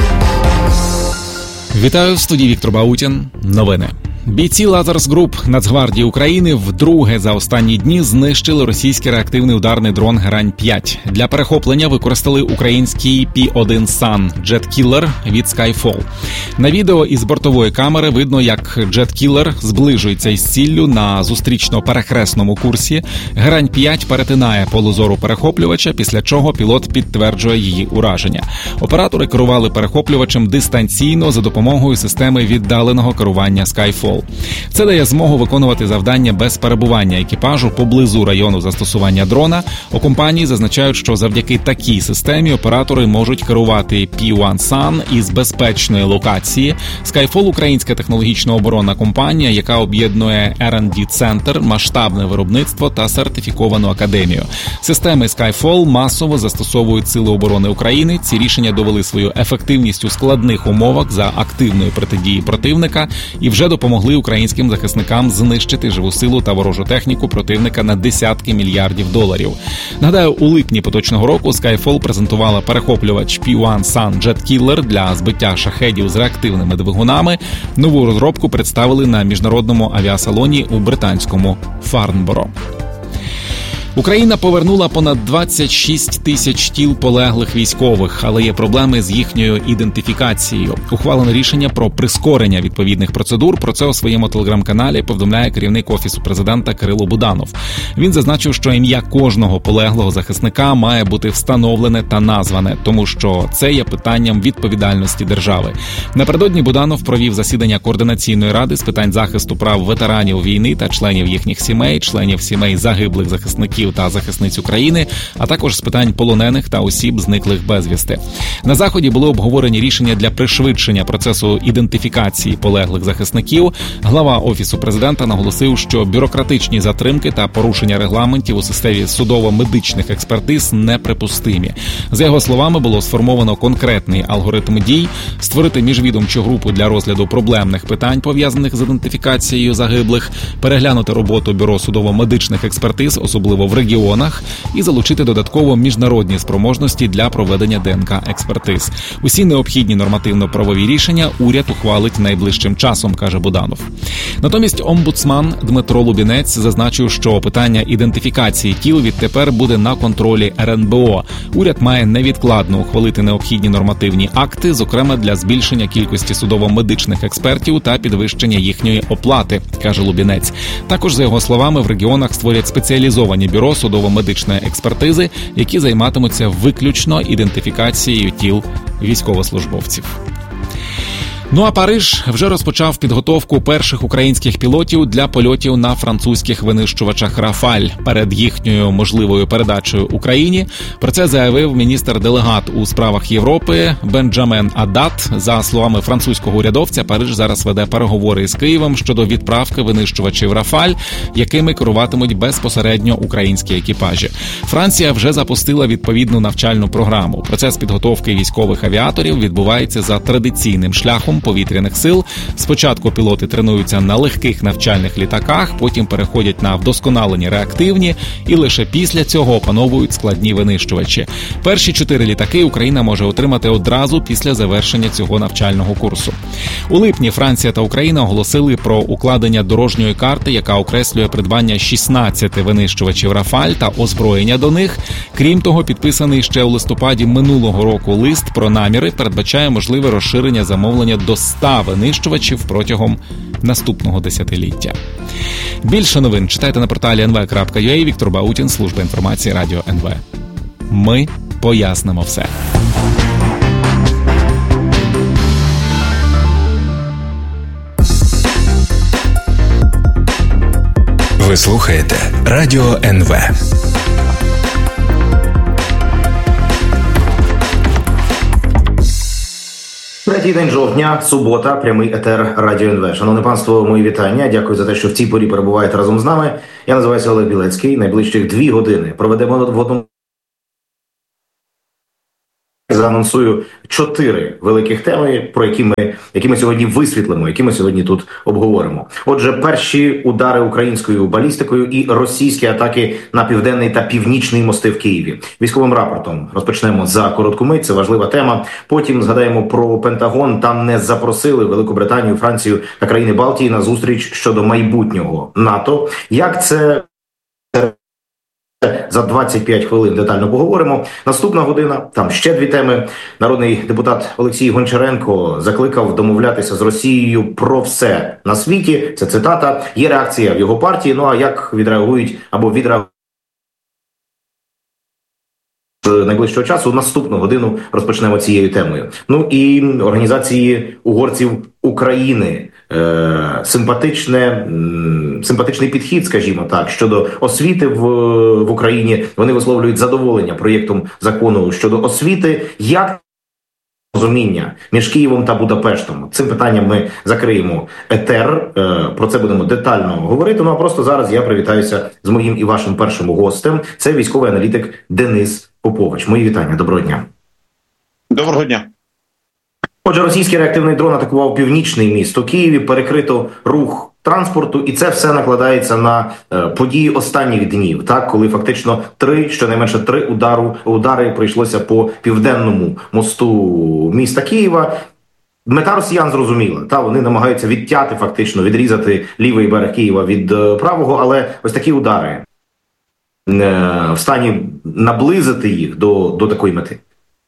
Вітаю, в студії Віктор Баутін. Новини. Бійці Лазарс Груп Нацгвардії України вдруге за останні дні знищили російський реактивний ударний дрон Грань п'ять. Для перехоплення використали український пі один сан Jet Killer від Skyfall. На відео із бортової камери видно, як Jet Killer зближується із ціллю на зустрічно-перехресному курсі. Грань п'ять перетинає поле зору перехоплювача, після чого пілот підтверджує її ураження. Оператори керували перехоплювачем дистанційно за допомогою системи віддаленого керування Skyfall. Це дає змогу виконувати завдання без перебування екіпажу поблизу району застосування дрона. У компанії зазначають, що завдяки такій системі оператори можуть керувати пі один сан із безпечної локації. Skyfall – українська технологічно-оборонна компанія, яка об'єднує ар енд ді-центр, масштабне виробництво та сертифіковану академію. Системи Skyfall масово застосовують Сили оборони України. Ці рішення довели свою ефективність у складних умовах за активної протидії противника і вже допомогли українським захисникам знищити живу силу та ворожу техніку противника на десятки мільярдів доларів. Нагадаю, у липні поточного року Skyfall презентувала перехоплювач пі один сан Jet Killer для збиття шахедів з реактивними двигунами. Нову розробку представили на міжнародному авіасалоні у британському Фарнборо. Україна повернула понад двадцять шість тисяч тіл полеглих військових, але є проблеми з їхньою ідентифікацією. Ухвалено рішення про прискорення відповідних процедур. Про це у своєму телеграм-каналі повідомляє керівник Офісу президента Кирило Буданов. Він зазначив, що ім'я кожного полеглого захисника має бути встановлене та назване, тому що це є питанням відповідальності держави. Напередодні Буданов провів засідання Координаційної ради з питань захисту прав ветеранів війни та членів їхніх сімей, членів сімей загиблих захисників та захисниць України, а також з питань полонених та осіб, зниклих безвісти. На заході були обговорені рішення для пришвидшення процесу ідентифікації полеглих захисників. Глава Офісу президента наголосив, що бюрократичні затримки та порушення регламентів у системі судово-медичних експертиз неприпустимі. За його словами, було сформовано конкретний алгоритм дій, створити міжвідомчу групу для розгляду проблемних питань, пов'язаних з ідентифікацією загиблих, переглянути роботу бюро судово-медичних експертиз, особливо в регіонах, і залучити додатково міжнародні спроможності для проведення де ен ка-експертиз. Усі необхідні нормативно-правові рішення уряд ухвалить найближчим часом, каже Буданов. Натомість омбудсман Дмитро Лубінець зазначив, що питання ідентифікації тіл відтепер буде на контролі ер ен бе о. Уряд має невідкладно ухвалити необхідні нормативні акти, зокрема для збільшення кількості судово-медичних експертів та підвищення їхньої оплати, каже Лубінець. Також, за його словами, в регіонах створять спеціалізовані бюро судово-медичної експертизи, які займатимуться виключно ідентифікацією тіл військовослужбовців. Ну а Париж вже розпочав підготовку перших українських пілотів для польотів на французьких винищувачах «Рафаль» перед їхньою можливою передачею Україні. Про це заявив міністр-делегат у справах Європи Бенджамен Адат. За словами французького урядовця, Париж зараз веде переговори з Києвом щодо відправки винищувачів «Рафаль», якими керуватимуть безпосередньо українські екіпажі. Франція вже запустила відповідну навчальну програму. Процес підготовки військових авіаторів відбувається за традиційним шляхом, військом повітряних сил. Спочатку пілоти тренуються на легких навчальних літаках, потім переходять на вдосконалені реактивні і лише після цього опановують складні винищувачі. Перші чотири літаки Україна може отримати одразу після завершення цього навчального курсу. У липні Франція та Україна оголосили про укладення дорожньої карти, яка окреслює придбання шістнадцяти винищувачів «Рафаль» та озброєння до них. Крім того, підписаний ще у листопаді минулого року лист про наміри передбачає можливе розширення замовлення до ста винищувачів протягом наступного десятиліття. Більше новин читайте на порталі ен ве крапка ю а. Віктор Баутін, служба інформації Радіо ен ве. Ми пояснимо все. Ви слухаєте Радіо ен ве. Третій день жовтня, субота, прямий етер Радіо ен ве. Шановне панство, мої вітання. Дякую за те, що в цій порі перебуваєте разом з нами. Я називаюся Олег Білецький. Найближчих дві години проведемо в одному. Заанонсую чотири великих теми, про які ми, які ми сьогодні висвітлимо, які ми сьогодні тут обговоримо. Отже, перші удари українською балістикою і російські атаки на південний та північний мости в Києві. Військовим рапортом розпочнемо за коротку мить, це важлива тема. Потім згадаємо про Пентагон. Там не запросили Велику Британію, Францію та країни Балтії на зустріч щодо майбутнього НАТО. Як це... За двадцять п'ять хвилин детально поговоримо. Наступна година, там ще дві теми. Народний депутат Олексій Гончаренко закликав домовлятися з Росією про все на світі. Це цитата. Є реакція в його партії. Ну а як відреагують або відреагують з найближчого часу? Наступну годину розпочнемо цією темою. Ну і організації угорців України. Е, симпатичне, м, симпатичний підхід, скажімо так, щодо освіти в, в Україні. Вони висловлюють задоволення проєктом закону щодо освіти. Як розуміння між Києвом та Будапештом? Цим питанням ми закриємо етер. Е, про це будемо детально говорити. Ну а просто зараз я привітаюся з моїм і вашим першим гостем. Це військовий аналітик Денис Попович. Мої вітання. Доброго дня. Доброго дня. Отже, російський реактивний дрон атакував північний міст у Києві, перекрито рух транспорту, і це все накладається на е, події останніх днів, так, коли фактично три, щонайменше три удару, удари прийшлося по південному мосту міста Києва. Мета росіян зрозуміла, та вони намагаються відтяти, фактично відрізати лівий берег Києва від е, правого, але ось такі удари е, в стані наблизити їх до, до такої мети.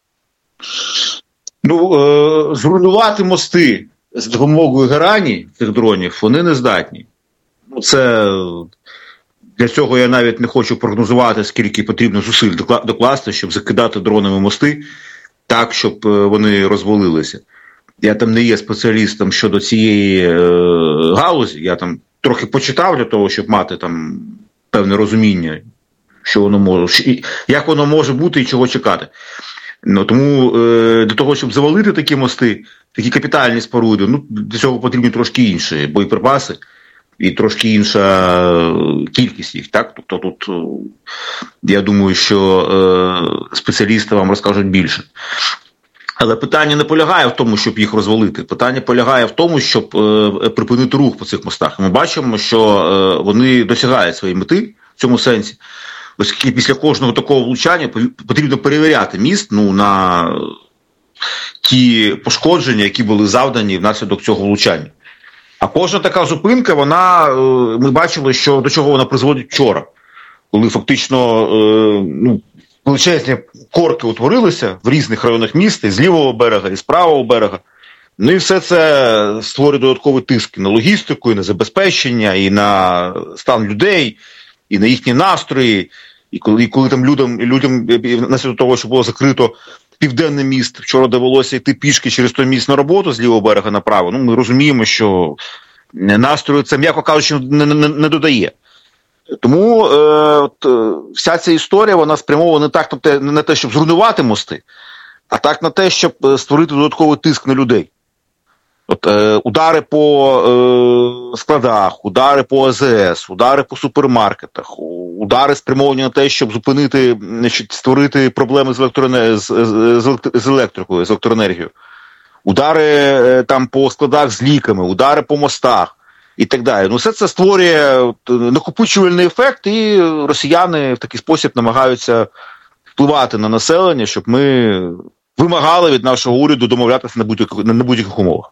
Ну, е, зруйнувати мости з допомогою герані цих дронів вони не здатні. Ну, це для цього я навіть не хочу прогнозувати, скільки потрібно зусиль докласти, щоб закидати дронами мости так, щоб вони розвалилися. Я там не є спеціалістом щодо цієї е, галузі, я там трохи почитав для того, щоб мати там певне розуміння, що воно може, як воно може бути і чого чекати. Ну, тому е, для того, щоб завалити такі мости, такі капітальні споруди, ну, для цього потрібні трошки інші боєприпаси і трошки інша кількість їх. Так? Тобто тут, я думаю, що е, спеціалісти вам розкажуть більше. Але питання не полягає в тому, щоб їх розвалити. Питання полягає в тому, щоб е, припинити рух по цих мостах. Ми бачимо, що е, вони досягають своєї мети в цьому сенсі. Оскільки після кожного такого влучання потрібно перевіряти міст, ну, на ті пошкодження, які були завдані внаслідок цього влучання. А кожна така зупинка, вона, ми бачили, що до чого вона призводить вчора. Коли фактично ну, величезні корки утворилися в різних районах міста, і з лівого берега, і з правого берега. Ну і все це створює додатковий тиск на логістику, і на забезпечення, і на стан людей, і на їхні настрої. І коли, і коли там людям, людям наслідок того, що було закрито південний міст, вчора довелося йти пішки через той міст на роботу з лівого берега направо, ну ми розуміємо, що настрою це, м'яко кажучи, не, не, не додає. Тому е, от, вся ця історія, вона спрямована не так не на те, щоб зруйнувати мости, а так на те, щоб створити додатковий тиск на людей. От, е, удари по е, складах, удари по а зе ес, удари по супермаркетах, удари спрямовані на те, щоб зупинити, значить, створити проблеми з, електроне... з, з, з електрикою, з електроенергією. удари там по складах з ліками, удари по мостах і так далі. Ну, все це створює накопичувальний ефект, і росіяни в такий спосіб намагаються впливати на населення, щоб ми вимагали від нашого уряду домовлятися на будь-яких, на будь-яких умовах.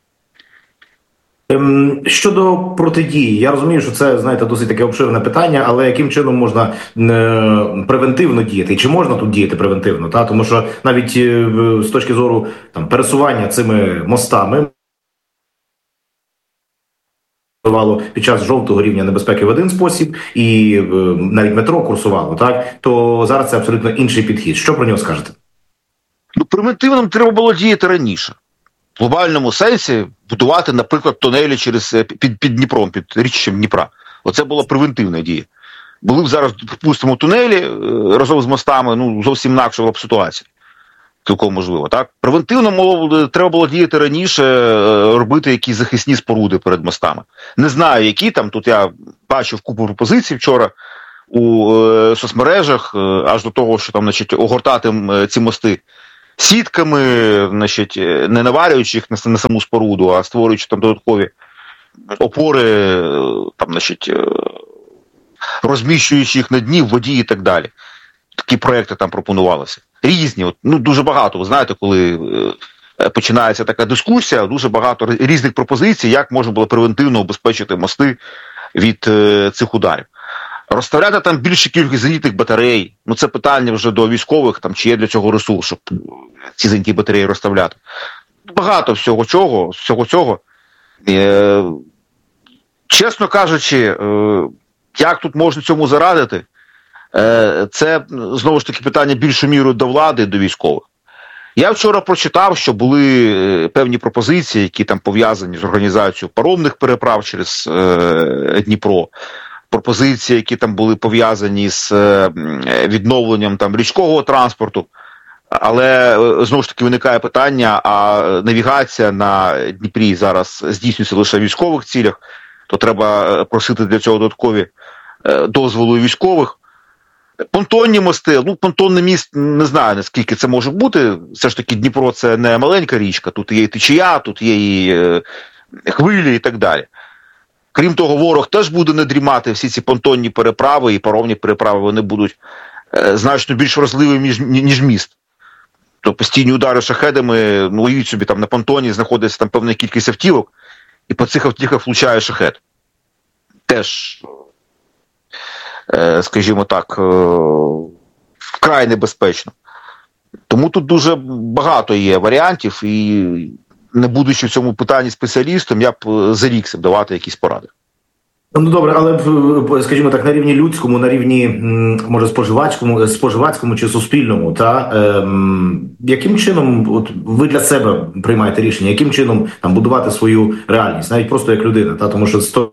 Щодо протидії, я розумію, що це, знаєте, досить таке обширне питання, але яким чином можна е, превентивно діяти? Чи можна тут діяти превентивно? Та? Тому що навіть е, з точки зору там, пересування цими мостами під час жовтого рівня небезпеки в один спосіб, і е, навіть метро курсувало, так? То зараз це абсолютно інший підхід. Що про нього скажете? Ну, превентивно треба було діяти раніше. В глобальному сенсі будувати, наприклад, тунелі через, під, під Дніпром, під річчям Дніпра. Оце була превентивна дія. Були б зараз, припустимо, тунелі разом з мостами, ну, зовсім інакша була б ситуація. Цілком можливо, так? Превентивно мало, треба було діяти раніше, робити якісь захисні споруди перед мостами. Не знаю, які там, тут я бачив купу пропозицій вчора у е, соцмережах, е, аж до того, що там, значить, огортати ці мости сітками, значить, не наварюючи їх на, на саму споруду, а створюючи там додаткові опори, там, значить, розміщуючи їх на дні, в воді і так далі. Такі проекти там пропонувалися. Різні, от, ну дуже багато, ви знаєте, коли е, починається така дискусія, дуже багато різних пропозицій, як можна було превентивно обезпечити мости від е, цих ударів. Розставляти там більше кількість зенітних батарей, ну це питання вже до військових, там, чи є для цього ресурс, щоб ці зенітні батареї розставляти. Багато всього цього, всього цього. Е, чесно кажучи, е, як тут можна цьому зарадити, е, це, знову ж таки, питання більшою мірою до влади, до військових. Я вчора прочитав, що були певні пропозиції, які там пов'язані з організацією паромних переправ через е, Дніпро, пропозиції, які там були пов'язані з відновленням там річкового транспорту, але знову ж таки виникає питання, а навігація на Дніпрі зараз здійснюється лише в військових цілях, то треба просити для цього додаткові дозволи військових. Понтонні мости, ну понтонний міст, не знаю наскільки це може бути, все ж таки Дніпро це не маленька річка, тут є і течія, тут є і хвилі і так далі. Крім того, ворог теж буде не дрімати, всі ці понтонні переправи і паромні переправи, вони будуть е, значно більш вразливі, ніж, ніж міст. То постійні удари шахедами, ну, уявіть собі, там на понтоні знаходиться там певна кількість автівок, і по цих автівках влучає шахед. Теж, е, скажімо так, е, вкрай небезпечно. Тому тут дуже багато є варіантів, і не будучи в цьому питанні спеціалістом, я б зарікся б давати якісь поради. Ну добре, але, скажімо так, на рівні людському, на рівні, може, споживацькому, споживацькому чи суспільному, та ем, яким чином от, ви для себе приймаєте рішення, яким чином там будувати свою реальність, навіть просто як людина, та, тому що сто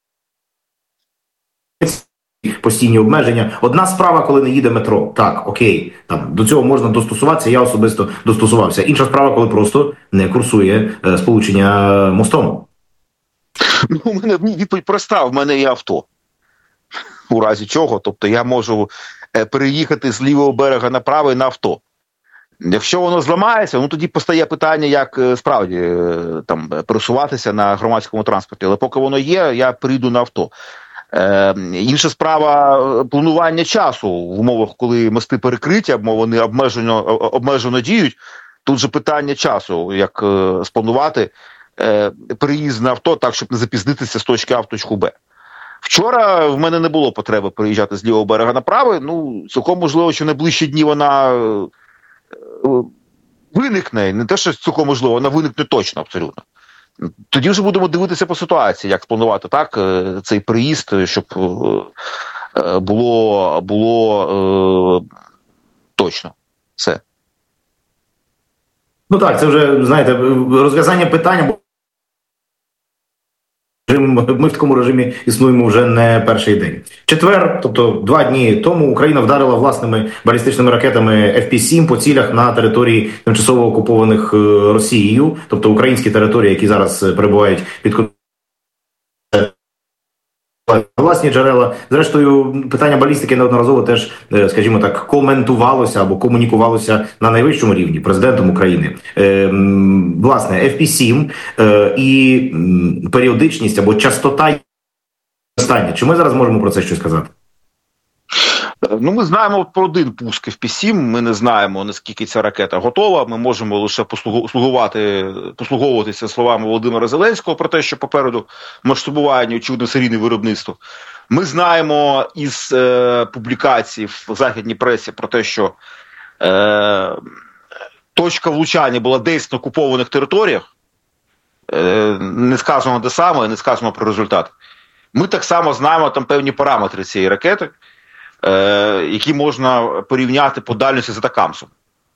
постійні обмеження. Одна справа, коли не їде метро. Так, окей, там до цього можна достосуватися, я особисто достосувався. Інша справа, коли просто не курсує е, сполучення мостом. Ну, у мене відповідь проста, в мене є авто. У разі чого, тобто я можу е, переїхати з лівого берега на правий на авто. Якщо воно зламається, ну тоді постає питання, як е, справді е, там пересуватися на громадському транспорті. Але поки воно є, я перейду на авто. Е, інша справа – планування часу в умовах, коли мости перекриті, або вони обмежено, обмежено діють. Тут же питання часу, як е, спланувати е, переїзд на авто так, щоб не запізнитися з точки А в точку Б. Вчора в мене не було потреби переїжджати з лівого берега на правий. Ну, цілком можливо, що в найближчі дні вона е, виникне. Не те, що цілком можливо, вона виникне точно, абсолютно. Тоді вже будемо дивитися по ситуації, як спланувати так цей приїзд, щоб було, було е, точно все. Ну так, це вже, знаєте, розв'язання питання. Ми в такому режимі існуємо вже не перший день. Четвер, тобто два дні тому, Україна вдарила власними балістичними ракетами еф пі сім по цілях на території тимчасово окупованих Росією, тобто українські території, які зараз перебувають під власні джерела. Зрештою, питання балістики неодноразово теж, скажімо так, коментувалося або комунікувалося на найвищому рівні президентом України. Е, власне, еф пі сім е, і періодичність або частота зростання. Чи ми зараз можемо про це щось сказати? Ну, ми знаємо про один пуск еф пі сім, ми не знаємо, наскільки ця ракета готова, ми можемо лише послугувати, послуговуватися словами Володимира Зеленського про те, що попереду масштабування, очевидно, серійне виробництво. Ми знаємо із е, публікацій в західній пресі про те, що е, точка влучання була десь на окупованих територіях, е, не сказано де саме, не сказано про результат. Ми так само знаємо там певні параметри цієї ракети, Е, які можна порівняти по дальності з атакамсом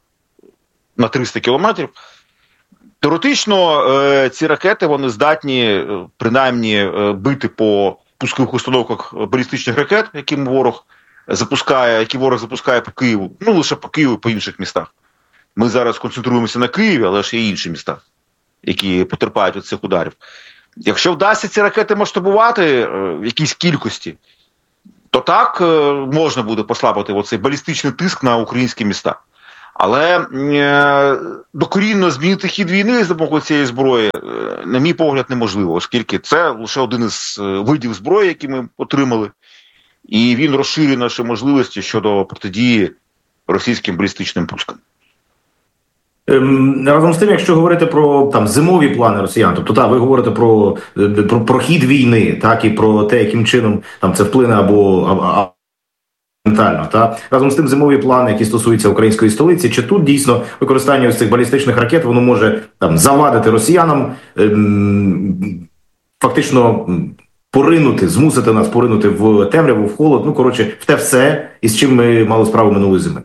на триста кілометрів. Теоретично е, ці ракети вони здатні принаймні е, бити по пускових установках балістичних ракет, які ворог запускає, які ворог запускає по Києву, ну лише по Києву, по інших містах. Ми зараз концентруємося на Києві, але ж є інші міста, які потерпають від цих ударів. Якщо вдасться ці ракети масштабувати е, в якійсь кількості, то так можна буде послабити оцей балістичний тиск на українські міста. Але е, докорінно змінити хід війни з допомогою цієї зброї, е, на мій погляд, неможливо, оскільки це лише один із видів зброї, які ми отримали, і він розширює наші можливості щодо протидії російським балістичним пускам. Разом з тим, якщо говорити про там зимові плани росіян, тобто так, ви говорите про, про, про хід війни, так, і про те, яким чином там це вплине або, або ментально, так, разом з тим зимові плани, які стосуються української столиці, чи тут дійсно використання ось цих балістичних ракет, воно може там завадити росіянам, ем, фактично поринути, змусити нас поринути в темряву, в холод, ну, коротше, в те все, із чим ми мали справу минулої зими.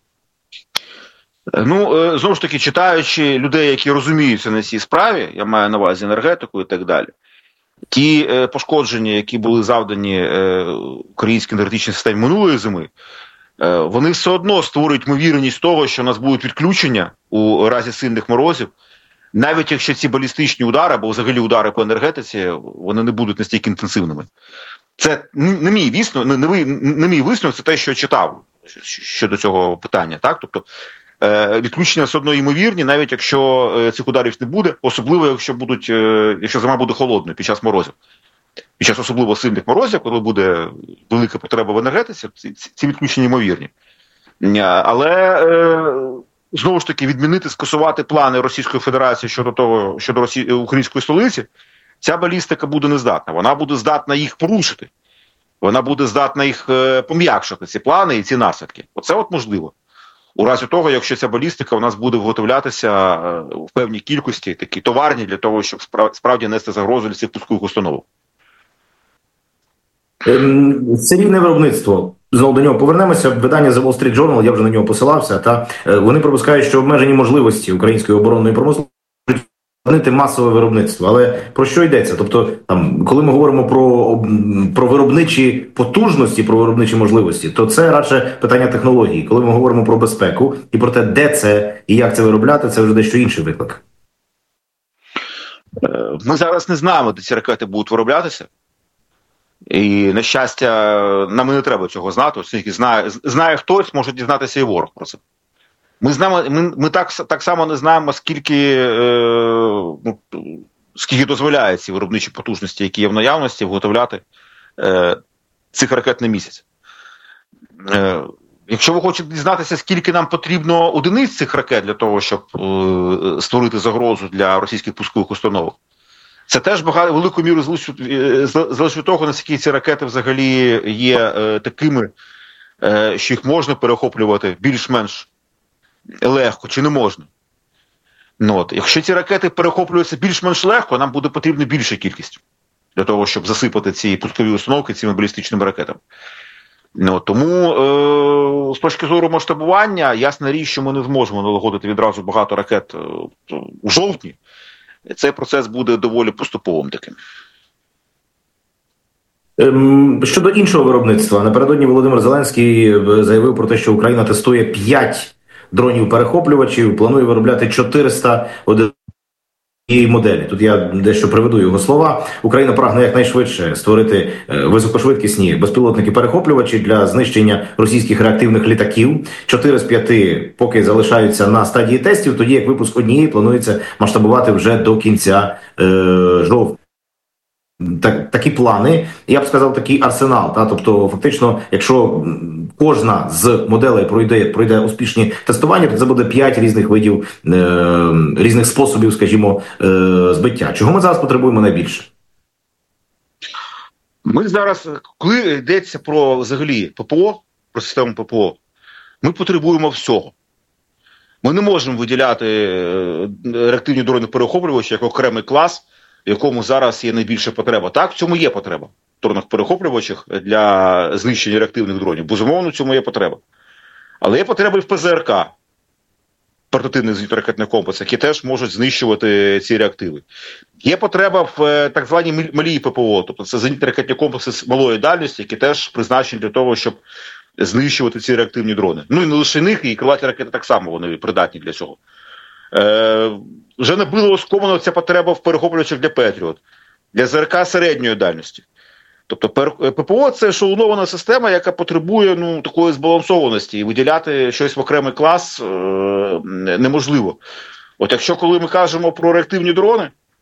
Ну, знову ж таки, читаючи людей, які розуміються на цій справі, я маю на увазі енергетику і так далі, ті е, пошкодження, які були завдані е, українській енергетичній системі минулої зими, е, вони все одно створюють ймовірність того, що у нас будуть відключення у разі сильних морозів, навіть якщо ці балістичні удари, або взагалі удари по енергетиці, вони не будуть настільки інтенсивними. Це не мій висновок, не, не, не мій висновок, це те, що я читав щодо цього питання, так, тобто відключення все одно ймовірні, навіть якщо цих ударів не буде, особливо якщо будуть, якщо зима буде холодною під час морозів. Під час особливо сильних морозів, коли буде велика потреба в енергетиці, ці, ці відключення ймовірні. Але знову ж таки відмінити, скасувати плани Російської Федерації щодо того, щодо Росії, української столиці, ця балістика буде не здатна. Вона буде здатна їх порушити. Вона буде здатна їх пом'якшити, ці плани і ці наслідки. Оце от можливо. У разі того, якщо ця балістика у нас буде виготовлятися в певній кількості, такі товарні, для того, щоб справді нести загрозу для цих пускових установок. Серійне виробництво. Знову до нього повернемося. Видання The Wall Street Journal, я вже на нього посилався, та вони припускають, що обмежені можливості української оборонної промисловості масове виробництво. Але про що йдеться? Тобто, там, коли ми говоримо про, про виробничі потужності, про виробничі можливості, то це радше питання технології. Коли ми говоримо про безпеку і про те, де це і як це виробляти, це вже дещо інший виклик. Ми зараз не знаємо, де ці ракети будуть вироблятися. І, на щастя, нам не треба цього знати, оскільки знає, знає хтось, може дізнатися і ворог про це. Ми знаємо, ми, ми так, так само не знаємо, скільки, е, ну, скільки дозволяє ці виробничі потужності, які є в наявності, виготовляти е, цих ракет на місяць. Е, якщо ви хочете дізнатися, скільки нам потрібно одиниць цих ракет для того, щоб е, створити загрозу для російських пускових установок, це теж багато, велику міру залежить від того, наскільки ці ракети взагалі є е, такими, е, що їх можна перехоплювати більш-менш легко, чи не можна. Ну, от. Якщо ці ракети перехоплюються більш-менш легко, нам буде потрібна більша кількість для того, щоб засипати ці пускові установки цими балістичними ракетами. Ну, тому е- з точки зору масштабування, ясна річ, що ми не зможемо налагодити відразу багато ракет е- у жовтні. Цей процес буде доволі поступовим таким. Щодо іншого виробництва, напередодні Володимир Зеленський заявив про те, що Україна тестує п'ять дронів-перехоплювачів, планує виробляти чотириста одиниць моделі. Тут я дещо приведу його слова. Україна прагне якнайшвидше створити високошвидкісні безпілотники-перехоплювачі для знищення російських реактивних літаків. Чотири з п'яти поки залишаються на стадії тестів, тоді як випуск однієї планується масштабувати вже до кінця е, жовтня. Так, такі плани, я б сказав, такий арсенал. Та? Тобто, фактично, якщо кожна з моделей пройде, пройде успішні тестування, то це буде п'ять різних видів, е, різних способів, скажімо, е, збиття. Чого ми зараз потребуємо найбільше? Ми зараз, коли йдеться про взагалі ППО, про систему ППО, ми потребуємо всього. Ми не можемо виділяти реактивні дрони-перехоплювачі як окремий клас, в якому зараз є найбільша потреба. Так, в цьому є потреба. В дронах-перехоплювачах для знищення реактивних дронів. Безумовно, в цьому є потреба. Але є потреба і в ПЗРК, портативних зенітно-ракетних комплексах, які теж можуть знищувати ці реактиви. Є потреба в так званій малій ППО, тобто це зенітно-ракетні комплекси з малої дальності, які теж призначені для того, щоб знищувати ці реактивні дрони. Ну і не лише них, і крилаті ракети так само вони придатні для цього. Е, вже не було оскомана ця потреба в перехоплювачах для Петріот, для ЗРК середньої дальності. Тобто ППО – це ешелонована система, яка потребує ну, такої збалансованості, і виділяти щось в окремий клас е, неможливо. От якщо коли ми кажемо про реактивні дрони,